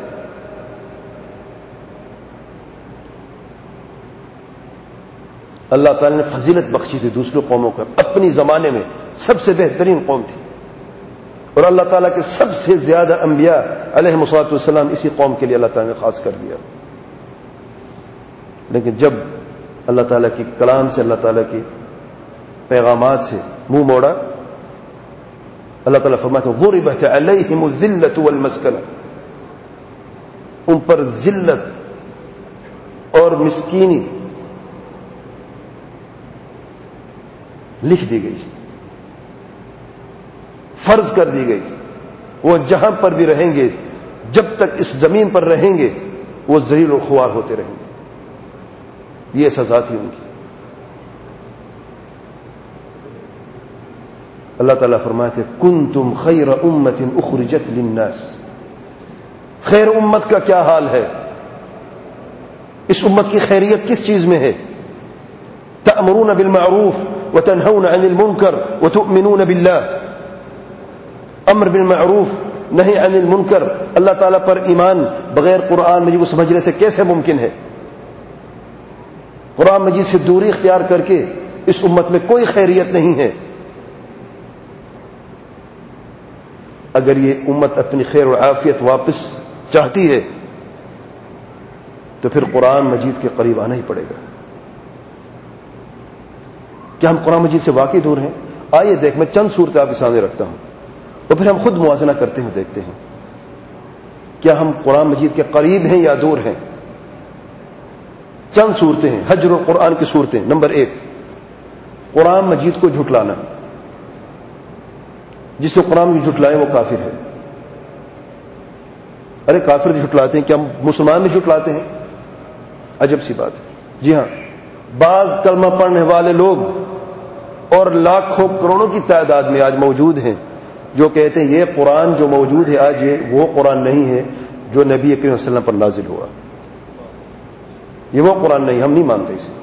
اللہ تعالیٰ نے فضیلت بخشی تھی دوسرے قوموں کا. اپنی زمانے میں سب سے بہترین قوم تھی، اور اللہ تعالیٰ کے سب سے زیادہ انبیاء علیہ الصلوۃ والسلام اسی قوم کے لیے اللہ تعالیٰ نے خاص کر دیا. لیکن جب اللہ تعالیٰ کی کلام سے، اللہ تعالیٰ کی پیغامات سے منہ موڑا، اللہ تعالیٰ فرماتے ہیں ضربت علیہم الذلۃ والمسکنہ. ان پر ذلت اور مسکینی لکھ دی گئی، فرض کر دی گئی. وہ جہاں پر بھی رہیں گے، جب تک اس زمین پر رہیں گے، وہ ذلیل و خوار ہوتے رہیں گے. یہ سزا تھی ان کی. اللہ تعالیٰ فرماتے کنتم خیر امت اخرجت للناس. خیر امت کا کیا حال ہے؟ اس امت کی خیریت کس چیز میں ہے؟ تأمرون بالمعروف وتنهون عن المنکر وتؤمنون باللہ. امر بالمعروف، نہی عن المنکر. اللہ تعالیٰ پر ایمان بغیر قرآن مجید کو سمجھنے سے کیسے ممکن ہے؟ قرآن مجید سے دوری اختیار کر کے اس امت میں کوئی خیریت نہیں ہے. اگر یہ امت اپنی خیر و عافیت واپس چاہتی ہے تو پھر قرآن مجید کے قریب آنا ہی پڑے گا. کیا ہم قرآن مجید سے واقعی دور ہیں؟ آئیے دیکھ، میں چند صورتیں آپ کے سامنے رکھتا ہوں اور پھر ہم خود موازنہ کرتے ہیں، دیکھتے ہیں کیا ہم قرآن مجید کے قریب ہیں یا دور ہیں. چند صورتیں ہیں حجر القرآن کی صورتیں. نمبر 1، قرآن مجید کو جھٹلانا. جس نے قرآن مجید جھٹلائے وہ کافر ہے. ارے کافر جھٹلاتے ہیں، کیا مسلمان بھی جھٹلاتے ہیں؟ عجب سی بات ہے. جی ہاں، بعض کلمہ پڑھنے والے لوگ اور لاکھوں کروڑوں کی تعداد میں آج موجود ہیں جو کہتے ہیں یہ قرآن جو موجود ہے آج، یہ وہ قرآن نہیں ہے جو نبی کریم صلی اللہ علیہ وسلم پر نازل ہوا. یہ وہ قرآن نہیں، ہم نہیں مانتے اسے.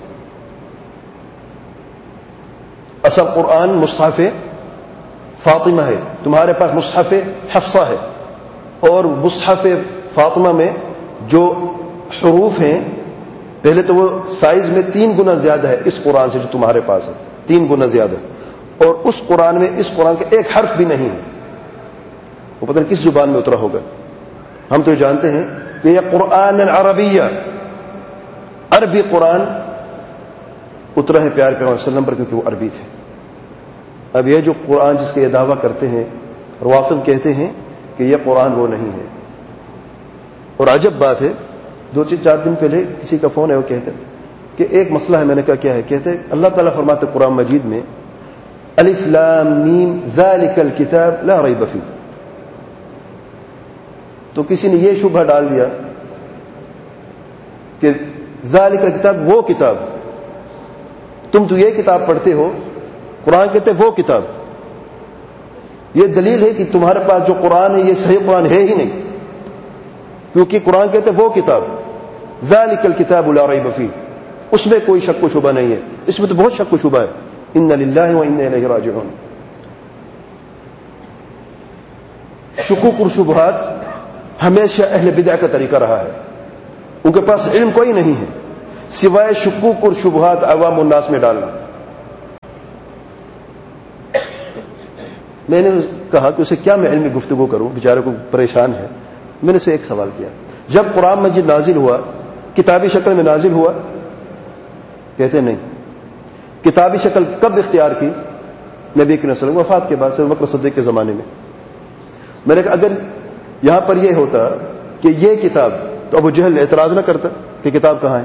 اصل قرآن مصحف فاطمہ ہے، تمہارے پاس مصحف حفصہ ہے، اور مصحف فاطمہ میں جو حروف ہیں پہلے تو وہ سائز میں 3 گنا زیادہ ہے اس قرآن سے جو تمہارے پاس ہے، 3 گنا زیادہ. اور اس قرآن میں اس قرآن کا ایک حرف بھی نہیں ہے. وہ پتہ نہیں کس زبان میں اترا ہوگا. ہم تو جانتے ہیں کہ یہ قرآن عربیہ، عربی قرآن اترا ہے پیارے پیغمبر صلی اللہ علیہ وسلم پر، کیونکہ وہ عربی تھے. اب یہ جو قرآن جس کا یہ دعویٰ کرتے ہیں، روافض کہتے ہیں کہ یہ قرآن وہ نہیں ہے. اور عجب بات ہے، 2-4 دن پہلے کسی کا فون ہے، وہ کہتے کہ ایک مسئلہ ہے. میں نے کہا کیا ہے؟ کہتے اللہ تعالیٰ فرماتے قرآن مجید میں الف لام میم ذالک الکتاب لا ریب فیہ. تو کسی نے یہ شبہ ڈال دیا کہ ذالک الکتاب وہ کتاب، تم تو یہ کتاب پڑھتے ہو، قرآن کہتے وہ کتاب. یہ دلیل ہے کہ تمہارے پاس جو قرآن ہے یہ صحیح قرآن ہے ہی نہیں، کیونکہ قرآن کہتے وہ کتاب ذالک الکتاب لا ریب فیہ، اس میں کوئی شک و شبہ نہیں ہے. اس میں تو بہت شک و شبہ ہے. ان للہ و انا الیہ راجعون. شکوک اور شبہات ہمیشہ اہل بدع کا طریقہ رہا ہے. ان کے پاس علم کوئی نہیں ہے سوائے شکوک اور شبہات عوام الناس میں ڈالنا. میں نے کہا کہ اسے کیا میں علمی گفتگو کروں، بیچارے کو پریشان ہے. میں نے اسے ایک سوال کیا، جب قرآن مجید نازل ہوا کتابی شکل میں نازل ہوا؟ کہتے نہیں. کتابی شکل کب اختیار کی؟ نبی کریم صلی اللہ علیہ وسلم وفات کے بعد، ابو بکر صدیق کے زمانے میں. میں نے کہا اگر یہاں پر یہ ہوتا کہ یہ کتاب، تو ابو جہل اعتراض نہ کرتا کہ کتاب کہاں ہے.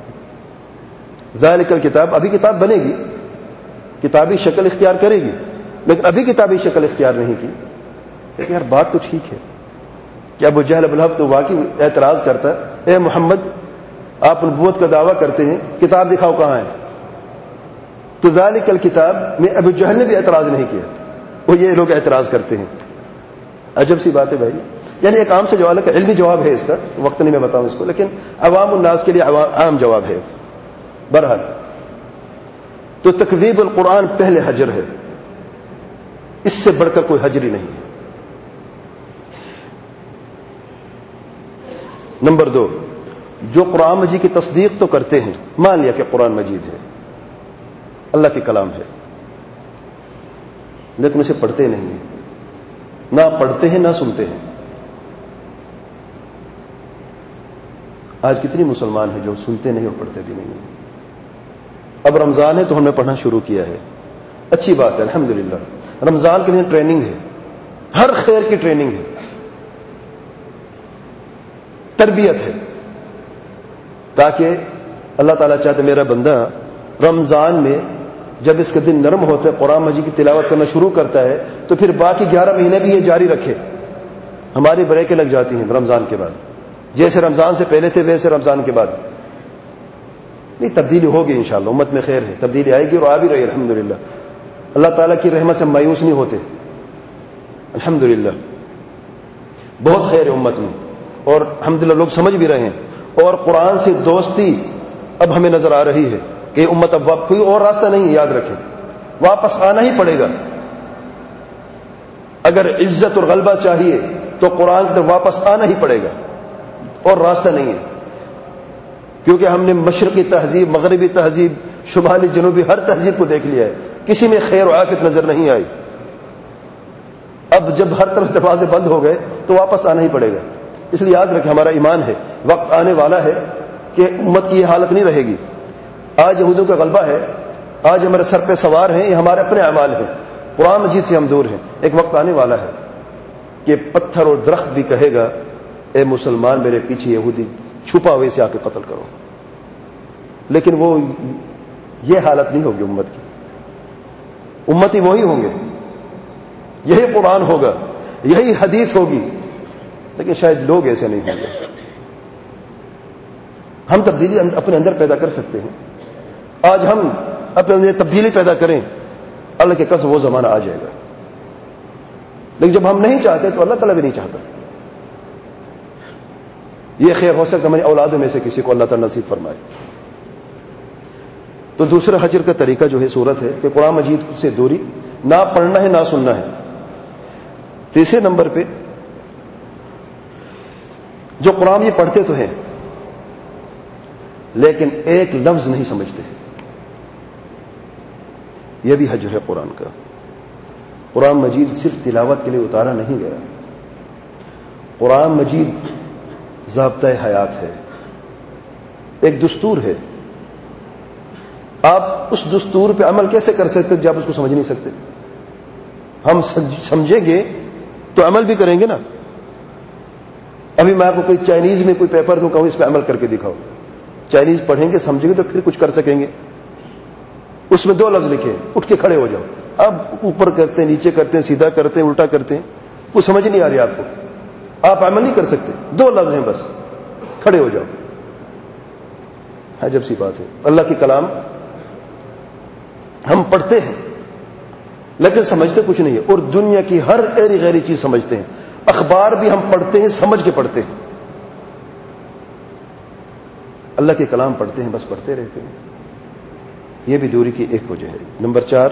ذالک الکتاب، ابھی کتاب بنے گی، کتابی شکل اختیار کرے گی، لیکن ابھی کتابی شکل اختیار نہیں کی. کہ یار بات تو ٹھیک ہے کہ ابو جہل ابو لہب تو واقعی اعتراض کرتا ہے، اے محمد آپ نبوت کا دعویٰ کرتے ہیں، کتاب دکھاؤ کہاں ہے. تو ذالک الکتاب میں ابو جہل نے بھی اعتراض نہیں کیا، وہ یہ لوگ اعتراض کرتے ہیں. عجب سی بات ہے بھائی. یعنی ایک عام سے جواب ہے، علمی جواب ہے اس کا، وقت نہیں میں بتاؤں اس کو، لیکن عوام الناس کے لیے عام جواب ہے. بہرحال تو تکذیب القرآن پہلے حجر ہے، اس سے بڑھ کر کوئی حجر ہی نہیں ہے. نمبر 2، جو قرآن مجید کی تصدیق تو کرتے ہیں، مان لیا کہ قرآن مجید ہے، اللہ کی کلام ہے، لیکن اسے پڑھتے نہیں ہیں، نہ پڑھتے ہیں نہ سنتے ہیں. آج کتنی مسلمان ہیں جو سنتے نہیں اور پڑھتے بھی نہیں ہیں. اب رمضان ہے تو ہم نے پڑھنا شروع کیا ہے، اچھی بات ہے الحمدللہ. رمضان کے لیے ٹریننگ ہے، ہر خیر کی ٹریننگ ہے، تربیت ہے، تاکہ اللہ تعالیٰ چاہتے میرا بندہ رمضان میں جب اس کے دن نرم ہوتے قرآن مجید کی تلاوت کرنا شروع کرتا ہے تو پھر باقی 11 مہینے بھی یہ جاری رکھے. ہماری بریکیں لگ جاتی ہیں رمضان کے بعد، جیسے رمضان سے پہلے تھے ویسے رمضان کے بعد نہیں. تبدیلی ہوگی انشاءاللہ، امت میں خیر ہے، تبدیلی آئے گی اور آ بھی رہی ہے الحمدللہ. اللہ تعالیٰ کی رحمت سے مایوس نہیں ہوتے الحمدللہ. بہت خیر ہے امت میں، اور الحمدللہ لوگ سمجھ بھی رہے ہیں. اور قرآن سے دوستی اب ہمیں نظر آ رہی ہے کہ امت اب کوئی اور راستہ نہیں، یاد رکھیں واپس آنا ہی پڑے گا. اگر عزت اور غلبہ چاہیے تو قرآن کی طرف واپس آنا ہی پڑے گا، اور راستہ نہیں ہے. کیونکہ ہم نے مشرقی تہذیب، مغربی تہذیب، شمالی جنوبی ہر تہذیب کو دیکھ لیا ہے، کسی میں خیر و عافیت نظر نہیں آئی. اب جب ہر طرف دروازے بند ہو گئے تو واپس آنا ہی پڑے گا. اس لیے یاد رکھیں ہمارا ایمان ہے، وقت آنے والا ہے کہ امت کی یہ حالت نہیں رہے گی. آج یہودوں کا غلبہ ہے، آج ہمارے سر پہ سوار ہیں، یہ ہمارے اپنے اعمال ہیں، قرآن مجید سے ہم دور ہیں. ایک وقت آنے والا ہے کہ پتھر اور درخت بھی کہے گا اے مسلمان میرے پیچھے یہودی چھپا ہوئے سے آ کے قتل کرو. لیکن وہ یہ حالت نہیں ہوگی امت کی. امتی وہی ہوں گے، یہی قرآن ہوگا، یہی حدیث ہوگی، لیکن شاید لوگ ایسے نہیں ہوں گے. ہم تبدیلی اپنے اندر پیدا کر سکتے ہیں. آج ہم اپنے اندر تبدیلی پیدا کریں، اللہ کے قسم وہ زمانہ آ جائے گا. لیکن جب ہم نہیں چاہتے تو اللہ تعالیٰ بھی نہیں چاہتا. یہ خیر ہو سکتا ہماری اولادوں میں سے کسی کو اللہ تعالیٰ نصیب فرمائے. تو دوسرا حجر کا طریقہ جو ہے صورت ہے کہ قرآن مجید سے دوری، نہ پڑھنا ہے نہ سننا ہے. تیسرے نمبر پہ جو قرآن یہ پڑھتے تو ہیں لیکن ایک لفظ نہیں سمجھتے، یہ بھی حجر ہے قرآن کا. قرآن مجید صرف تلاوت کے لیے اتارا نہیں گیا، قرآن مجید ضابطۂ حیات ہے، ایک دستور ہے. آپ اس دستور پہ عمل کیسے کر سکتے جب آپ اس کو سمجھ نہیں سکتے؟ ہم سمجھیں گے تو عمل بھی کریں گے نا. ابھی میں آپ کو کوئی چائنیز میں کوئی پیپر دوں، کہوں اس پہ عمل کر کے دکھاؤ. چائنیز پڑھیں گے سمجھیں گے تو پھر کچھ کر سکیں گے. اس میں 2 لفظ لکھے، اٹھ کے کھڑے ہو جاؤ. اب اوپر کرتے ہیں، نیچے کرتے ہیں، سیدھا کرتے ہیں، الٹا کرتے ہیں، کچھ سمجھ نہیں آ رہی آپ کو، آپ عمل نہیں کر سکتے. 2 لفظ ہیں بس، کھڑے ہو جاؤ. عجب سی بات ہے. اللہ کی کلام ہم پڑھتے ہیں لیکن سمجھتے کچھ نہیں ہے، اور دنیا کی ہر ایری غیری چیز سمجھتے ہیں. اخبار بھی ہم پڑھتے ہیں، سمجھ کے پڑھتے ہیں. اللہ کے کلام پڑھتے ہیں بس پڑھتے رہتے ہیں. یہ بھی دوری کی ایک وجہ ہے. نمبر 4،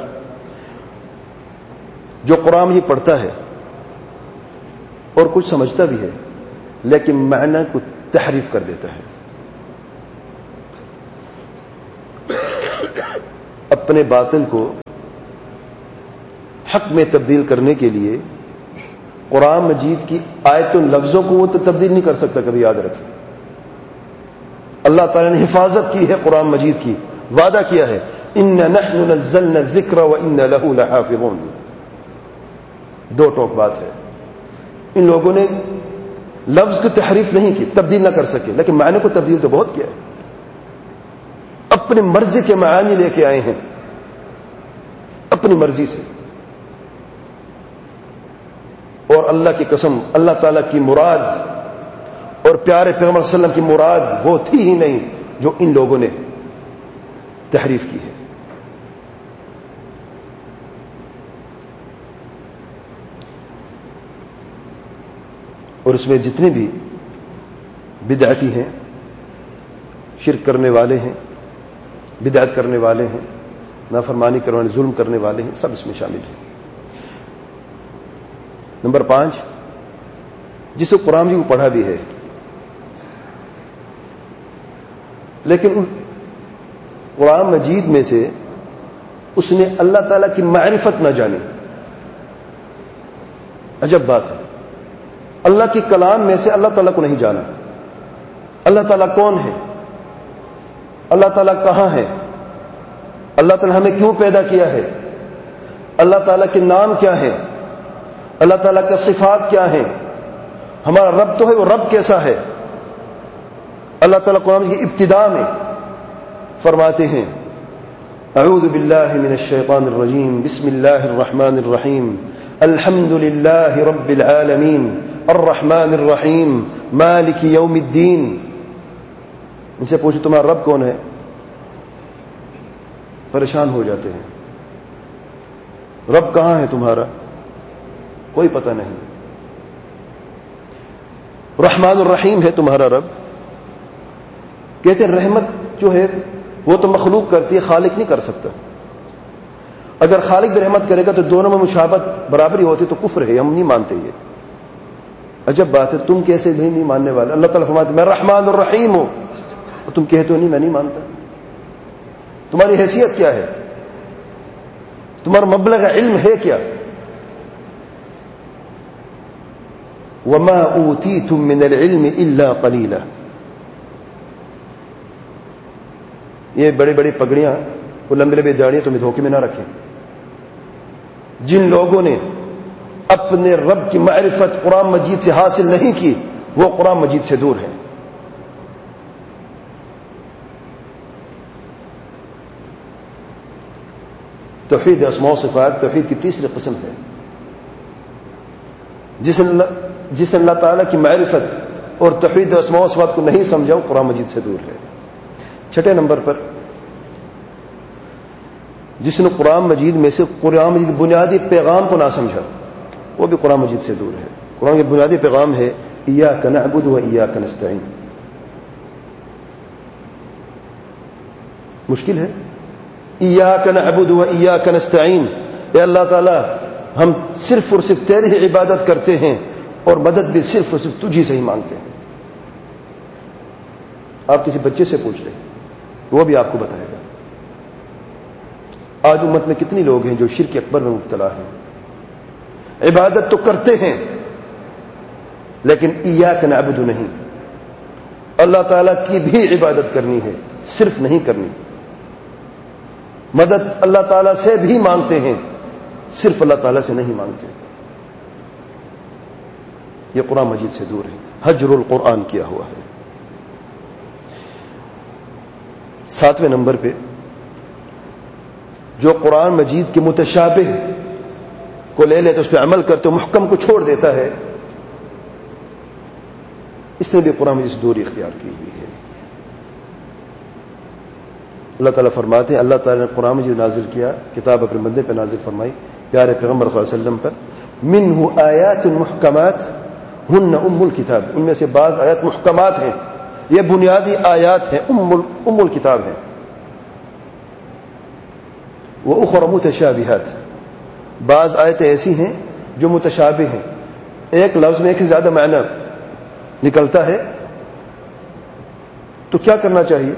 جو قرآن یہ پڑھتا ہے اور کچھ سمجھتا بھی ہے لیکن معنی کو تحریف کر دیتا ہے. اپنے باطل کو حق میں تبدیل کرنے کے لیے قرآن مجید کی آیتوں لفظوں کو وہ تو تبدیل نہیں کر سکتا. کبھی یاد رکھیں, اللہ تعالیٰ نے حفاظت کی ہے قرآن مجید کی, وعدہ کیا ہے اِنَّا نَحْنُ نَزَّلْنَا الذِّكْرَ وَإِنَّا لَهُ لَحَافِظُونَ. دو ٹوک بات ہے. ان لوگوں نے لفظ کی تحریف نہیں کی, تبدیل نہ کر سکے, لیکن معنی کو تبدیل تو بہت کیا ہے. اپنی مرضی کے معانی لے کے آئے ہیں, اپنی مرضی سے. اور اللہ کی قسم, اللہ تعالیٰ کی مراد اور پیارے پیغمبر صلی اللہ علیہ وسلم کی مراد وہ تھی ہی نہیں جو ان لوگوں نے تحریف کی ہے. اور اس میں جتنے بھی بدعتی ہیں, شرک کرنے والے ہیں, بدعت کرنے والے ہیں, نافرمانی کرنے والے, ظلم کرنے والے ہیں, سب اس میں شامل ہیں. نمبر 5, جسے قرآن مجید کو پڑھا بھی ہے لیکن قرآن مجید میں سے اس نے اللہ تعالیٰ کی معرفت نہ جانی. عجب بات ہے, اللہ کی کلام میں سے اللہ تعالیٰ کو نہیں جانا. اللہ تعالیٰ کون ہے, اللہ تعالیٰ کہاں ہے, اللہ تعالیٰ ہمیں کیوں پیدا کیا ہے, اللہ تعالیٰ کے نام کیا ہے, اللہ تعالیٰ کا صفات کیا ہیں, ہمارا رب تو ہے, وہ رب کیسا ہے. اللہ تعالیٰ قرآن کی ابتدا میں فرماتے ہیں اعوذ باللہ من الشیطان الرجیم بسم اللہ الرحمن الرحیم الحمد للہ رب العالمین الرحمن الرحیم مالک یوم الدین. ان سے پوچھو تمہارا رب کون ہے, پریشان ہو جاتے ہیں. رب کہاں ہے تمہارا, کوئی پتہ نہیں. رحمان الرحیم ہے تمہارا رب. کہتے ہیں رحمت جو ہے وہ تو مخلوق کرتی ہے, خالق نہیں کر سکتا. اگر خالق بھی رحمت کرے گا تو دونوں میں مشابہت برابری ہوتی تو کفر ہے, ہم نہیں مانتے. یہ عجب بات ہے, تم کیسے بھی نہیں ماننے والے. اللہ تعالیٰ فرماتے میں رحمان الرحیم ہوں, اور تم کہتے ہو نہیں میں نہیں مانتا. تمہاری حیثیت کیا ہے, تمہارا مبلغ علم ہے کیا. وما اوتیتم من العلم الا قلیلا. یہ بڑی بڑی پگڑیاں, وہ لمبی لمبی داڑیاں تمہیں دھوکے میں نہ رکھیں. جن لوگوں نے اپنے رب کی معرفت قرآن مجید سے حاصل نہیں کی وہ قرآن مجید سے دور ہیں. توحید اسماء و صفات توحید کی تیسری قسم ہے. جس نے اللہ تعالیٰ کی معرفت اور توحید اسماء و صفات کو نہیں سمجھا وہ قرآن مجید سے دور ہے. چھٹے نمبر پر جس نے قرآن مجید میں سے قرآن مجید بنیادی پیغام کو نہ سمجھا وہ بھی قرآن مجید سے دور ہے. قرآن کے بنیادی پیغام ہے ایاک نعبد و ایاک نستعین. مشکل ہے. ایاک نعبد و ایاک نستعین, اے اللہ تعالی ہم صرف اور صرف تیری ہی عبادت کرتے ہیں اور مدد بھی صرف اور صرف تجھی سے ہی مانگتے ہیں. آپ کسی بچے سے پوچھ لیں وہ بھی آپ کو بتائے گا. آج امت میں کتنی لوگ ہیں جو شرک اکبر میں مبتلا ہیں. عبادت تو کرتے ہیں لیکن ایاک نعبد نہیں. اللہ تعالیٰ کی بھی عبادت کرنی ہے, صرف نہیں کرنی. مدد اللہ تعالیٰ سے بھی مانگتے ہیں, صرف اللہ تعالیٰ سے نہیں مانگتے. یہ قرآن مجید سے دور ہے, حجر القرآن کیا ہوا ہے. 7ویں نمبر پہ جو قرآن مجید کے متشابہ کو لے لیتا اس پہ عمل کرتے محکم کو چھوڑ دیتا ہے, اس نے بھی قرآن مجید سے دوری اختیار کی ہوئی ہے. اللہ تعالیٰ فرماتے ہیں اللہ تعالیٰ نے قرآن مجید نازل کیا, کتاب اپنے بندے پہ نازل فرمائی پیارے پیغمبر صلی اللہ علیہ وسلم پر. منہ آیات محکمات ہن ام الکتاب, ان میں سے بعض آیات محکمات ہیں, یہ بنیادی آیات ہیں, ام الکتاب ہیں. وَأُخْرَ مُتَشَابِهَاتٍ, بعض آیتیں ایسی ہیں جو متشابہ ہیں, ایک لفظ میں ایک سے زیادہ معنی نکلتا ہے تو کیا کرنا چاہیے؟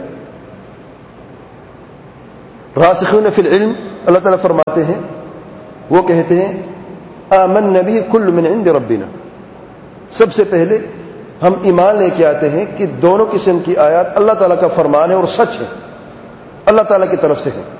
راسخون فی العلم اللہ تعالیٰ فرماتے ہیں، وہ کہتے ہیں آمنا به کل من عند ربنا، سب سے پہلے ہم ایمان لے کے آتے ہیں کہ دونوں قسم کی آیات اللہ تعالیٰ کا فرمان ہے اور سچ ہے، اللہ تعالیٰ کی طرف سے ہے۔